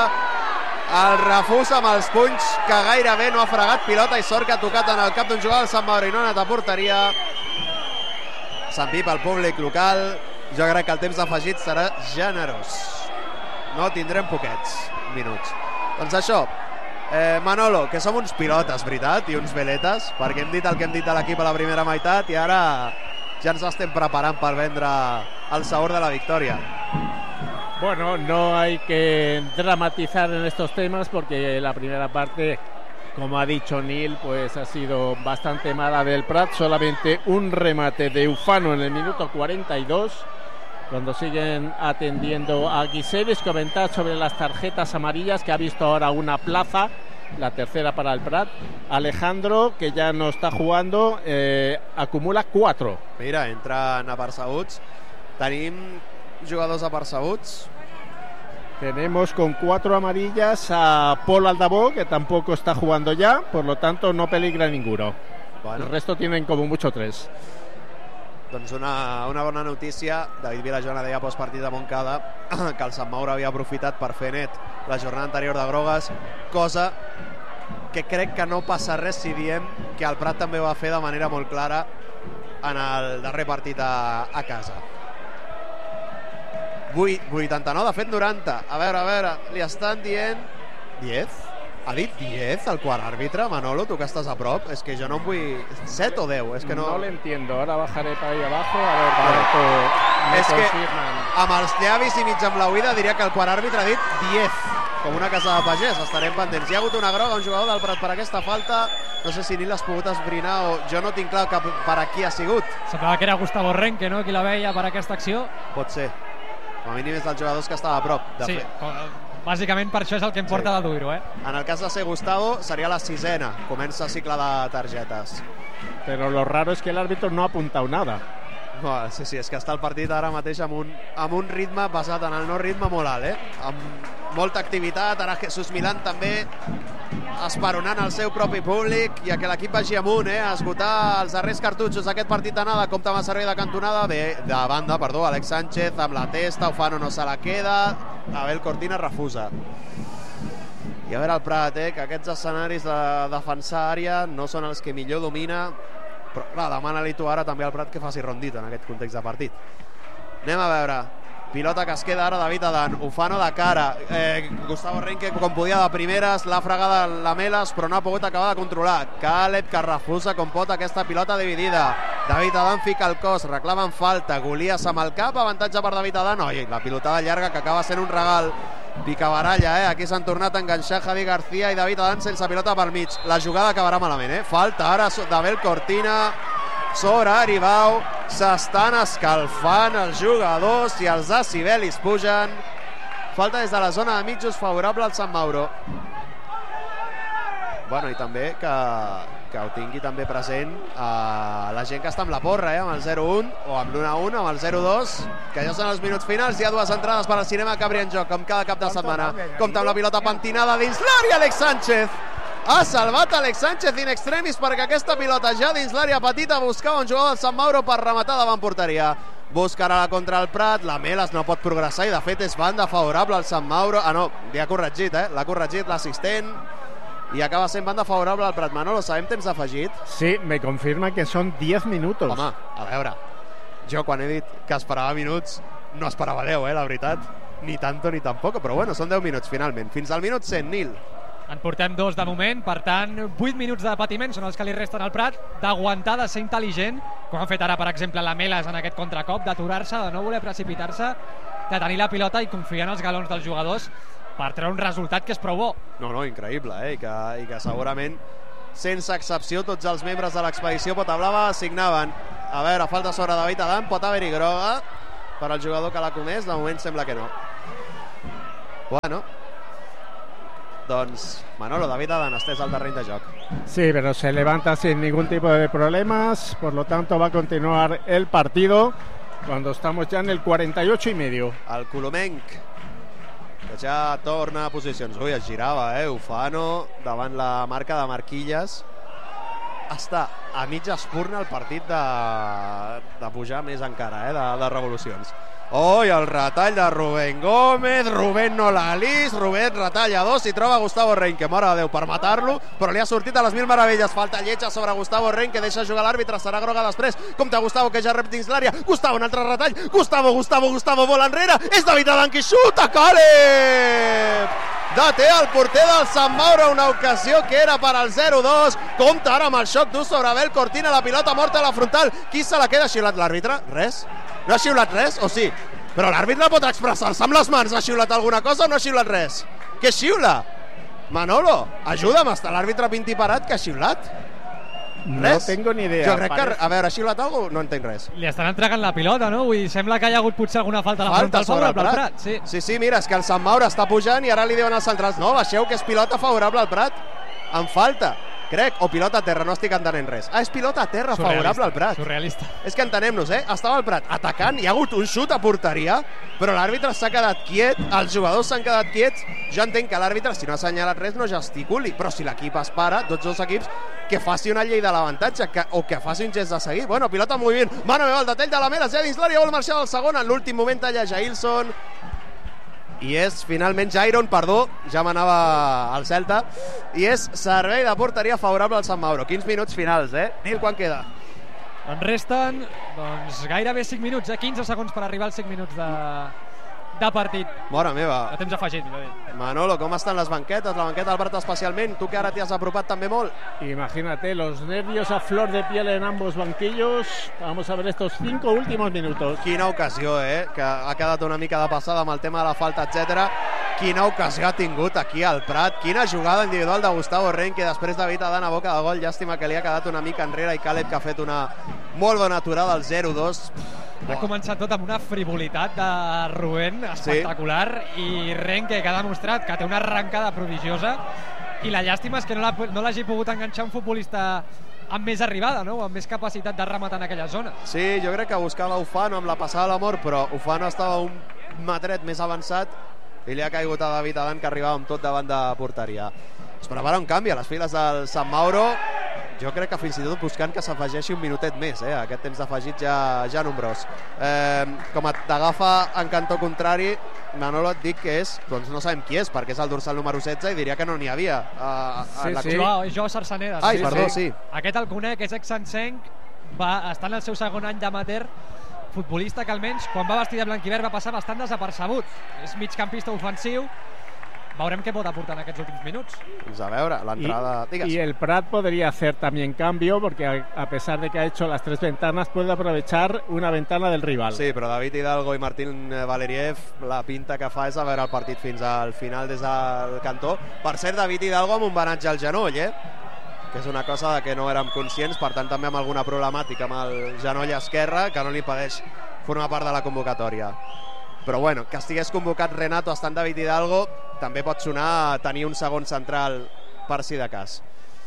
el refús amb els punys que gairebé no ha fregat pilota i sort que ha tocat en el cap d'un jugador del Sant Mauro i no ha anat a porteria. S'empipa el públic local. Jo crec que el temps afegit serà generós. No tindrem poquets minuts. Doncs això, eh, Manolo, que som uns pilotes, veritat, i uns veletes, perquè hem dit el que hem dit de l'equip a la primera meitat i ara ja ens estem preparant per vendre el sabor de la victòria.
Bueno, no hay que dramatizar en estos temas porque la primera parte, como ha dicho Neil, pues ha sido bastante mala del Prat. Solamente un remate de Ufano en el minuto cuarenta y dos, cuando siguen atendiendo a Guiseris. Comentar sobre las tarjetas amarillas, que ha visto ahora una plaza, la tercera para el Prat. Alejandro, que ya no está jugando, eh, acumula cuatro.
Mira, entran apercebuts. Tenim jugadors apercebuts.
Tenemos con cuatro amarillas a Paul Aldabó, que tampoco está jugando ya, por lo tanto no peligra ninguno. Bueno. El resto tienen como mucho tres.
Doncs una, una bona notícia. David Vilajoana deia postpartit de Montcada que el Sant Mauro havia aprofitat per fer net la jornada anterior de grogues, cosa que crec que no passa res si diem que el Prat també va fer de manera molt clara en el darrer partit a, a casa. vuitanta-nou, de fet noranta. A veure, a veure, li estan dient diez? Ha dit diez el quart àrbitre? Manolo, tu que estàs a prop, és que jo no em vull... set o deu? És que no...
No lo entiendo, ahora bajaré para ahí abajo a ver cuánto me
és
confirman.
Que amb els llavis i mig amb la oïda diria que el quart àrbitre ha dit diez, com una casa de pagès. Estarem pendents. Hi ha hagut una groga, un jugador del Prat per aquesta falta, no sé si ni l'has pogut esbrinar o jo no tinc clar que per aquí ha sigut.
Semblava que era Gustavo Renque, no?, qui la veia per aquesta acció.
Pot ser. Com a mínim és dels jugadors que estava a prop de
sí,
fer.
Bàsicament per això és el que em porta sí. de dur-ho, eh?
En el cas de ser Gustavo seria la sisena, comença el cicle de targetes.
Però lo raro és que l'àrbitre no ha apuntat nada.
No, sí, sí, és que està el partit ara mateix amb un, amb un ritme basat en el no ritme molt alt, eh? Amb molta activitat, ara Jesús Milán també esperonant el seu propi públic i a que l'equip vagi amunt, eh? A esgotar els darrers cartutxos d'aquest partit d'anada. Compte amb el servei de cantonada de, de banda, perdó, Alex Sánchez amb la testa, Ufano no se la queda, Abel Cortina refusa. I a veure el Prat, eh? Que aquests escenaris de defensar àrea no són els que millor domina, però clar, demana-li tu ara també al Prat que faci rondita en aquest context de partit. Anem a veure. Pilota que es queda ara David Adán, Ufano de cara, eh, Gustavo Renque com podia de primeres, l'ha fregada la Meles però no ha pogut acabar de controlar. Caleb que refusa com pot aquesta pilota dividida. David Adán fica el cos, reclamen falta, Golias amb el cap, avantatge per David Adán. Oi, la pilotada llarga que acaba sent un regal. Picabaralla, eh? Aquí s'han tornat a enganxar Javi García i David Adán sense pilota pel mig. La jugada acabarà malament, eh? Falta ara d'Abel Cortina sobre Aribau. S'estan escalfant els jugadors i els decibelis pugen. Falta des de la zona de mitjos favorable al Sant Mauro. Bueno, i també que, que ho tingui també present eh, la gent que està amb la porra, eh, amb el zero un o amb l'u a u, amb el zero dos, que ja són els minuts finals. Hi ha dues entrades per al cinema que obri en joc, com cada cap de setmana. Compte amb la pilota pentinada dins l'àrea, Alex Sánchez. Ha salvat Alex Sánchez in extremis perquè aquesta pilota ja dins l'àrea petita buscava un jugador del Sant Mauro per rematar davant porteria. Buscarà la contra el Prat, la Meles no pot progressar i de fet és banda favorable al Sant Mauro. Ah no, li ha corregit, eh? L'ha corregit l'assistent. i acaba sent banda favorable al Prat. Manolo, sabem temps afegit?
Sí, me confirma que són diez minutos.
Home, a veure, jo quan he dit que esperava minuts, no esperava deu, eh, la veritat. Ni tanto ni tampoc, però bueno, són deu minuts finalment. Fins al minut cent, Nil.
En portem dos de moment, per tant, vuit minuts de patiment són els que li resten al Prat, d'aguantar, de ser intel·ligent, com han fet ara, per exemple, la Meles en aquest contracop, d'aturar-se, de no voler precipitar-se, de tenir la pilota i confiar en els galons dels jugadors per treure un resultat que és prou bo.
No, no, increïble, eh? I que, i que segurament, sense excepció, tots els membres de l'expedició Pota Blava signaven. A veure, falta sobre David Adán, pot haver-hi groga per al jugador que l'ha comès, de moment sembla que no. Bueno, doncs Manolo, David Adán estès al terreny de joc.
Sí, pero se levanta sin ningún tipo de problemas, por lo tanto va a continuar el partido cuando estamos ya en el cuarenta y ocho y medio.
El colomenc, que ja torna a posicions. Ui, es girava, eh? Ufano, davant la marca de Marquilles. Està a mitja espurna el partit de, de pujar més encara, eh? de, de revolucions. Oh, i el retall de Rubén Gómez. Rubén no l'ha list. Rubén retalla dos i troba Gustavo Reinke. Mare de Déu, per matar-lo, però li ha sortit a les mil meravelles. Falta lletja sobre Gustavo Reinke, deixa jugar l'àrbitre, serà groga després. Compte Gustavo, que ja rep dins l'àrea. Gustavo, un altre retall. Gustavo, Gustavo, Gustavo, vol enrere. És David Adán qui xuta. Caleb! Deté el porter del Sant Mauro, una ocasió que era per al zero dos. Compte ara amb el xoc dur sobre Abel Cortina, la pilota morta a la frontal. Qui se la queda? Xiulat l'àrbitre? Res? No ha xiulat res, o sí? Però l'àrbitre pot expressar-se amb les mans. Ha xiulat alguna cosa o no ha xiulat res? Què xiula? Manolo, ajuda'm, està l'àrbitre pintiparat que ha xiulat?
No
Res?
tengo ni idea.
Jo crec que,
Parece-
a veure, ha xiulat alguna cosa? No entenc res.
Li estan entregant la pilota, no? Vull dir, sembla que hi ha hagut potser alguna falta a la
Falta
frontal
sobre el
favorable al
Prat.
Prat. Sí.
Sí, sí, mira, és que el Sant Mauro està pujant i ara li diuen als centrals, no, baixeu que és pilota favorable al Prat. En falta, crec, o pilota a terra, no estic entenent res. Ah, és pilota a terra favorable al Prat.
Surrealista.
És que entenem-nos, eh? Estava el Prat atacant, hi ha hagut un xut a porteria, però l'àrbitre s'ha quedat quiet, els jugadors s'han quedat quiets. Jo entenc que l'àrbitre, si no ha assenyalat res, no gesticuli, però si l'equip es para, tots dos equips, que faci una llei de l'avantatge que, o que faci un gest de seguir. Bueno, pilota en moviment. Mano meva, el detall de la Meles, ja dins l'àrea, vol marxar del segon. En l'últim moment talla Jailson. I és finalment Jairon, perdó, ja m'anava al Celta, i és servei de porteria favorable al Sant Mauro. quinze minuts finals, eh? Nil, quan queda?
En resten doncs, gairebé cinc minuts, eh? quinze segons per arribar als cinc minuts de, de partit.
Mare meva.
De temps afegit, millor dit.
Manolo, com estan les banquetes? La banqueta del Prat especialment. Tu que ara t'hi has apropat també molt.
Imagínate los nervios a flor de piel en ambos banquillos. Vamos a ver estos cinco últimos minutos.
Quina ocasió, eh? Que ha quedat una mica de passada amb el tema de la falta, etcètera. Quina ocasió ha tingut aquí al Prat. Quina jugada individual de Gustavo Reinke després David Adán a boca de gol. Llàstima que li ha quedat una mica enrere i Caleb, que ha fet una molt bona aturada al zero dos.
Ha començat tot amb una frivolitat de Rubén espectacular, sí. I Reinke, que ha demostrat que té una arrencada prodigiosa, i la llàstima és que no l'ha- no l'hagi pogut enganxar un futbolista amb més arribada, no? Amb més capacitat de rematar en aquella zona.
Sí, jo crec que buscava Ufano amb la passada de l'amor, però Ufano estava un metret més avançat i li ha caigut a David Adán, que arribava amb tot davant de porteria. Es prepara un canvi a les files del Sant Mauro. Jo crec que fins i tot buscant que s'afegeixi un minutet més, eh? Aquest temps afegit ja, ja nombrós. Eh, com et t'agafa en cantó contrari, Manolo, et dic que és, doncs no sabem qui és, perquè és el dorsal número setze i diria que no n'hi havia. A, a
Sí,
la...
sí.
Jo, jo Sarsaneda.
Ai,
sí,
perdó,
sí.
sí.
Aquest el conec, és ex-Sancenc, va estar en el seu segon any d'amateur, futbolista que almenys quan va vestir de blanc i verd va passar bastant desapercebut. És migcampista ofensiu. Veurem què pot aportar en aquests últims minuts.
Doncs a veure, l'entrada...
Y,
Digues.
y el Prat podría hacer también cambio, porque a, a pesar de que ha hecho las tres ventanas, puede aprovechar una ventana del rival.
Sí, però David Hidalgo i Martín Valeriev, la pinta que fa és a veure el partit fins al final des del cantó. Per cert, David Hidalgo amb un banatge al genoll, eh? Que és una cosa de que no érem conscients, per tant també amb alguna problemàtica amb el genoll esquerre, que no li impedeix formar part de la convocatòria. Però bueno, que estigués convocat Renato estant David Hidalgo també pot sonar a tenir un segon central per si de cas.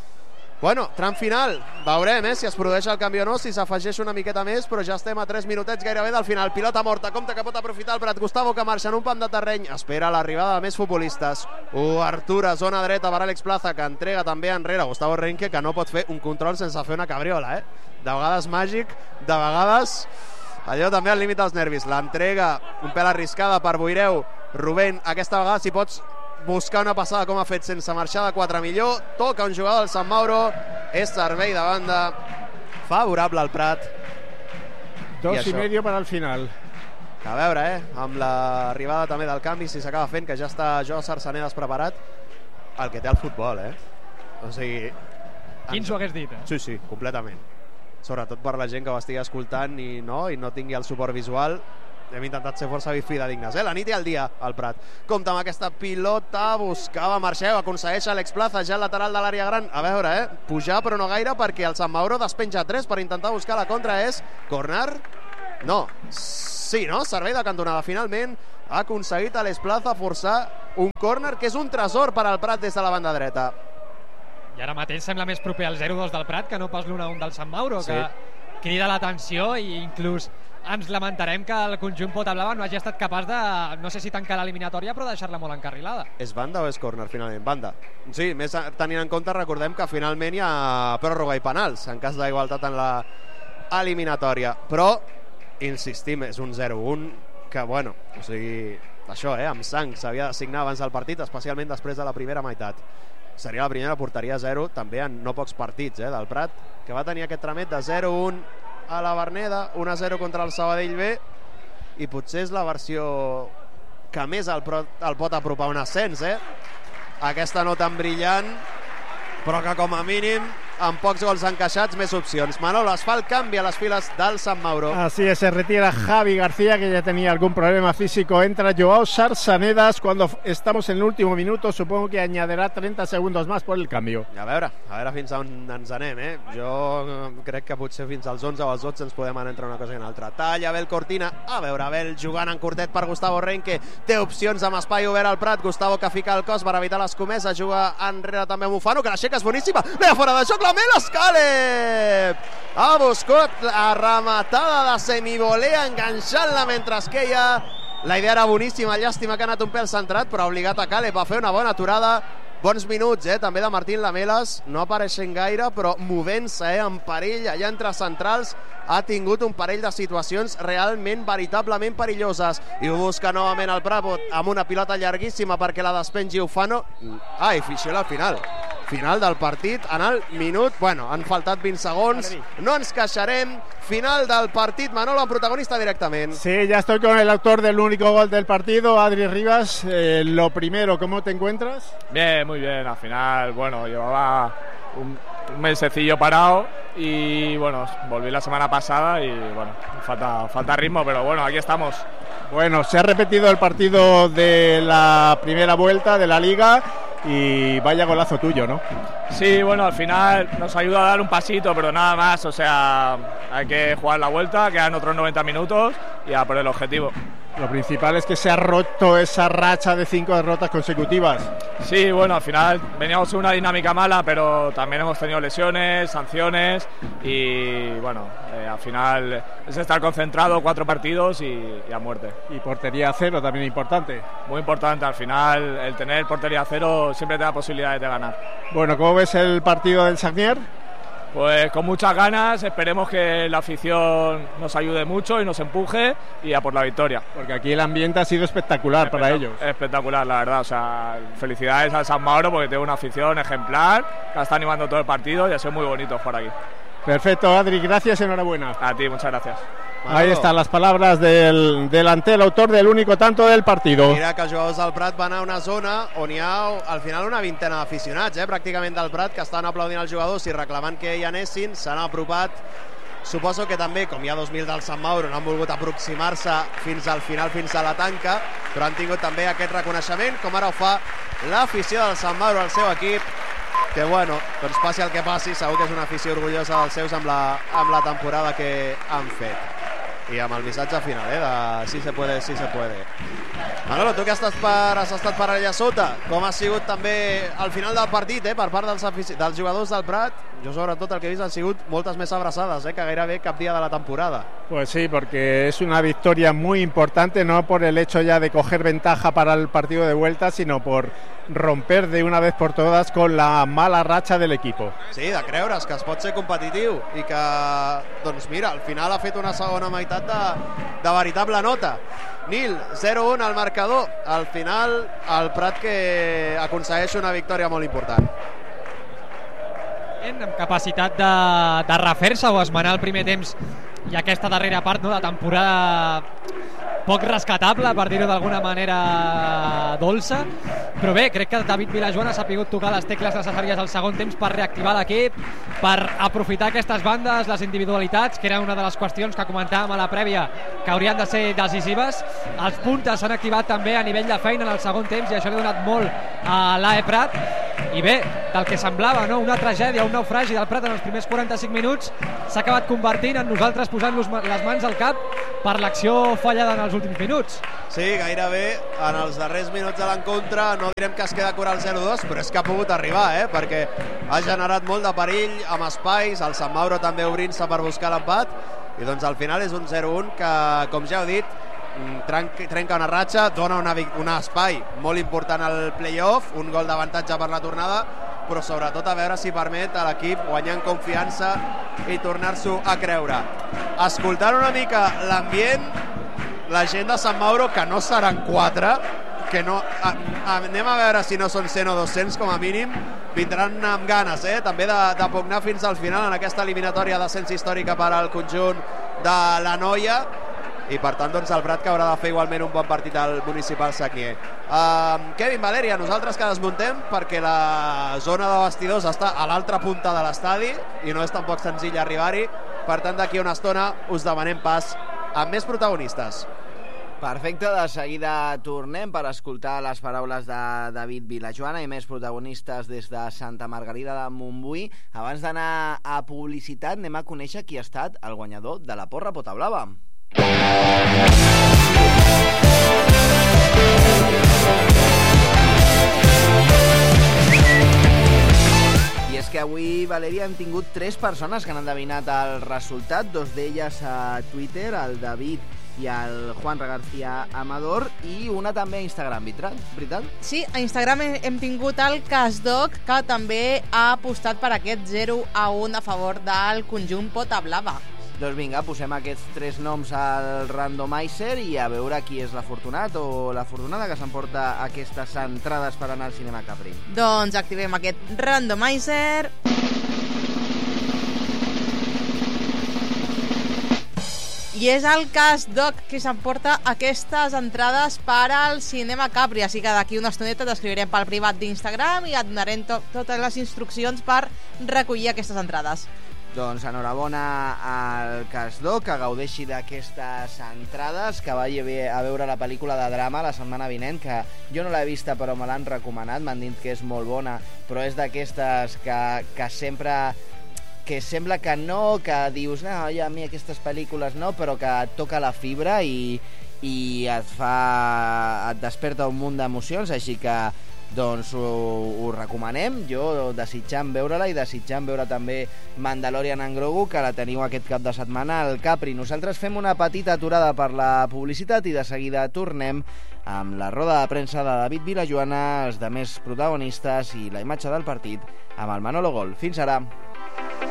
Bueno, tram final, veurem eh, si es produeix el canvi o no, si s'afegeix una miqueta més, però ja estem a tres minutets gairebé del final. Pilota morta, compte que pot aprofitar el Prat. Gustavo, que marxa en un pam de terreny, espera l'arribada de més futbolistes. Obertura, zona dreta per Àlex Plaza, que entrega també enrere Gustavo Reinke, que no pot fer un control sense fer una cabriola, eh? De vegades màgic, de vegades allò també al límit dels nervis. L'entrega un pèl arriscada per Boireu. Rubén, aquesta vegada si pots buscar una passada com ha fet sense marxar de quatre millor, toca un jugador del Sant Mauro, és servei de banda favorable al Prat.
Dos i, i medio per al final.
A veure, eh, amb l'arribada també del canvi, si s'acaba fent, que ja està Joao Sarsanedas preparat, el que té el futbol, eh? O sigui...
Quin s'ho hagués dit, eh?
Sí, sí, completament. Sobretot per la gent que ho estigui escoltant i no, i no tingui el suport visual. Hem intentat ser força fidedignes, eh? La nit i el dia, al Prat. Compte amb aquesta pilota, buscava Marxeu, aconsegueix Alex Plaza, ja al lateral de l'àrea gran. A veure, eh? Pujar, però no gaire, perquè el Sant Mauro despenja tres per intentar buscar la contra. És corner? No. Sí, no? Servei de cantonada. Finalment ha aconseguit Alex Plaza forçar un córner que és un tresor per al Prat des de la banda dreta.
I ara mateix sembla més proper al zero dos del Prat que no pas l'u a un del Sant Mauro, sí, que crida l'atenció, i inclús ens lamentarem que el conjunt Pota Blava no hagi estat capaç de, no sé si tancar l'eliminatòria, però deixar-la molt encarrilada.
És banda o és córner, finalment? Banda. Sí, més tenint en compte, recordem que finalment hi ha pròrroga i penals en cas d'igualtat en la eliminatòria. Però, insistim, és un zero un que, bueno, o sigui, això, eh, amb sang s'havia de signar abans del partit, especialment després de la primera meitat. Seria la primera porteria zero també en no pocs partits, eh, del Prat, que va tenir aquest tramet de zero un a la Verneda, un a zero contra el Sabadell B, i potser és la versió que més el, el pot apropar un ascens, eh? Aquesta no tan brillant, però que com a mínim amb pocs gols encaixats, més opcions. Manolo, es fa el canvi a les files del Sant Mauro.
Así es, se retira Javi García, que ya tenía algún problema físico. Entra Joao Sarsanedas cuando estamos en el último minuto. Supongo que añadirá trenta segundos más por el cambio.
A veure, a veure fins on ens anem, eh? Jo crec que potser fins als onze o als dotze ens podem anar entre una cosa i una altra. Talla Abel Cortina, a veure, Abel jugant en curtet per Gustavo Renque. Té opcions amb espai obert al Prat. Gustavo que fica el cos per evitar l'escomesa. Juga enrere també Mufano, que l'aixeca és boníssima. Ve fora de joc la Melas Caleb. Ha buscat la rematada de semivolea enganxant-la mentre es queia. La idea era boníssima, llàstima que ha anat un pèl centrat, però ha obligat a Caleb a fer una bona aturada. Bons minuts, eh, també de Martín Lamelas, no apareixent gaire, però movent-se, eh, en perill, allà entre centrals, ha tingut un parell de situacions realment, veritablement perilloses, i ho busca novament el Bravo, amb una pilota llarguíssima perquè la despengi Ufano. Ah, i Fischel al final. Final del partit, en el minut, bueno, han faltat vint segons, no ens queixarem, final del partit, Manolo, protagonista directament.
Sí, ya estoy con el autor del único gol del partido, Adri Rivas. Eh, lo primero, ¿cómo te encuentras?
Bien, muy bien, al final, bueno, llevaba un, un mesecillo parado y, bueno, volví la semana pasada y, bueno, falta, falta ritmo, pero bueno, aquí estamos.
Bueno, se ha repetido el partido de la primera vuelta de la Liga y vaya golazo tuyo, ¿no?
Sí, bueno, al final nos ayuda a dar un pasito, pero nada más, o sea, hay que jugar la vuelta, quedan otros noventa minutos y a por el objetivo.
Lo principal es que se ha roto esa racha de cinco derrotas consecutivas.
Sí, bueno, al final veníamos en una dinámica mala, pero también hemos tenido lesiones, sanciones y, bueno, eh, al final es estar concentrado, cuatro partidos y, y a muerte.
Y portería cero también importante.
Muy importante, al final el tener portería cero siempre te da posibilidades de ganar.
Bueno, ¿cómo ves el partido del Sagnier?
Pues con muchas ganas, esperemos que la afición nos ayude mucho y nos empuje y a por la victoria.
Porque aquí el ambiente ha sido espectacular para ellos.
Espectacular, la verdad, o sea, felicidades al San Mauro porque tiene una afición ejemplar, que está animando todo el partido y ha sido muy bonito jugar aquí.
Perfecto, Adri, gracias y enhorabuena.
A ti, muchas gracias.
Ahí están las palabras del delanter, autor del único tanto del partido.
Mira que els jugadors del Prat van a una zona on hi ha al final una vintena d'aficionats, eh, pràcticament del Prat, que estan aplaudint els jugadors i reclamant que hi anessin, s'han apropat. Suposo que també, com hi ha dos mil del Sant Mauro, no han volgut aproximar-se fins al final, fins a la tanca, però han tingut també aquest reconeixement, com ara ho fa l'afició del Sant Mauro al seu equip, que bueno, doncs passi el que passi, segur que és una afició orgullosa dels seus amb la, amb la temporada que han fet. I amb el missatge final, eh, de si se puede, si se puede. Manolo, tu que has estat per, has estat per allà sota, com ha sigut també al final del partit, eh, per part dels, dels jugadors del Prat? Jo sobretot el que he vist han sigut moltes més abraçades, eh, que gairebé cap dia de la temporada.
Pues sí, porque es una victoria muy importante, no por el hecho ya de coger ventaja para el partido de vuelta, sino por romper de una vez por todas con la mala racha del equipo.
Sí, de creure's que es pot ser competitiu i que, doncs mira, al final ha fet una segona meitat resultat de, de veritable nota. Nil, zero un al marcador. Al final, el Prat que aconsegueix una victòria molt important.
Amb capacitat de, de refer-se o esmenar el primer temps i aquesta darrera part, no, de temporada poc rescatable, per dir-ho d'alguna manera dolça, però bé, crec que David Vilajoana s'ha pogut tocar les tecles necessàries al segon temps per reactivar l'equip, per aprofitar aquestes bandes, les individualitats, que era una de les qüestions que comentàvem a la prèvia, que haurien de ser decisives. Els puntes s'han activat també a nivell de feina en el segon temps i això li ha donat molt a l'A E Prat. I bé, del que semblava, no?, una tragèdia, un naufragi del Prat en els primers quaranta-cinc minuts, s'ha acabat convertint en nosaltres posant-nos les mans al cap per l'acció fallada en els últims minuts.
Sí, gairebé en els darrers minuts de l'encontre, no direm que es queda a curar el zero dos, però és que ha pogut arribar, eh? Perquè ha generat molt de perill amb espais, el Sant Mauro també obrint-se per buscar l'empat, i doncs al final és un zero un que, com ja heu dit, trenca una ratxa, dona una, un espai molt important al play-off, un gol d'avantatge per la tornada, però sobretot a veure si permet a l'equip guanyar en confiança i tornar-s'ho a creure. Escoltant una mica l'ambient, la gent de Sant Mauro, que no seran quatre, que no, a, a, anem a veure si no són cent o dos-cents com a mínim, vindran amb ganes, eh? també de, de pugnar fins al final en aquesta eliminatòria d'ascens històrica per al conjunt de la Noia, i per tant doncs el Prat que haurà de fer igualment un bon partit al Municipal Sagnier. Uh, Kevin, Valèria, nosaltres que desmuntem perquè la zona de vestidors està a l'altra punta de l'estadi i no és tampoc senzill arribar-hi, per tant d'aquí a una estona us demanem pas amb més protagonistes.
Perfecte, de seguida tornem per escoltar les paraules de David Vilajoana i més protagonistes des de Santa Margarida de Montbui. Abans d'anar a publicitat anem a conèixer qui ha estat el guanyador de la Porra Pota Blava. I és que avui, Valèria, hem tingut tres persones que han endevinat el resultat, dos d'elles a Twitter, el David i el Juan García Amador, i una també a Instagram, veritat?
Sí, a Instagram hem tingut el Casdoc, que també ha apostat per aquest zero a un a favor del conjunt Pota Blava.
Doncs vinga, posem aquests tres noms al randomizer i a veure qui és l'afortunat o l'afortunada que s'emporta aquestes entrades per anar al Cinema Capri.
Doncs activem aquest randomizer. I és el Casdoc que s'emporta aquestes entrades per al Cinema Capri, així que d'aquí una estoneta t'escriurem pel privat d'Instagram i et donarem to totes les instruccions per recollir aquestes entrades.
Doncs enhorabona al Casdó, que gaudeixi d'aquestes entrades, que vagi a veure la pel·lícula de drama la setmana vinent, que jo no l'he vista però me l'han recomanat, m'han dit que és molt bona, però és d'aquestes que, que sempre... que sembla que no, que dius, no, ja a mi aquestes pel·lícules no, però que et toca la fibra i, i et fa... et desperta un munt d'emocions, així que doncs ho, ho recomanem, jo desitjant veure-la i desitjant veure també Mandalorian en Grogu, que la teniu aquest cap de setmana al Capri. Nosaltres fem una petita aturada per la publicitat i de seguida tornem amb la roda de premsa de David Vilajoana, els demés protagonistes i la imatge del partit amb el Manolo Gol. Fins ara!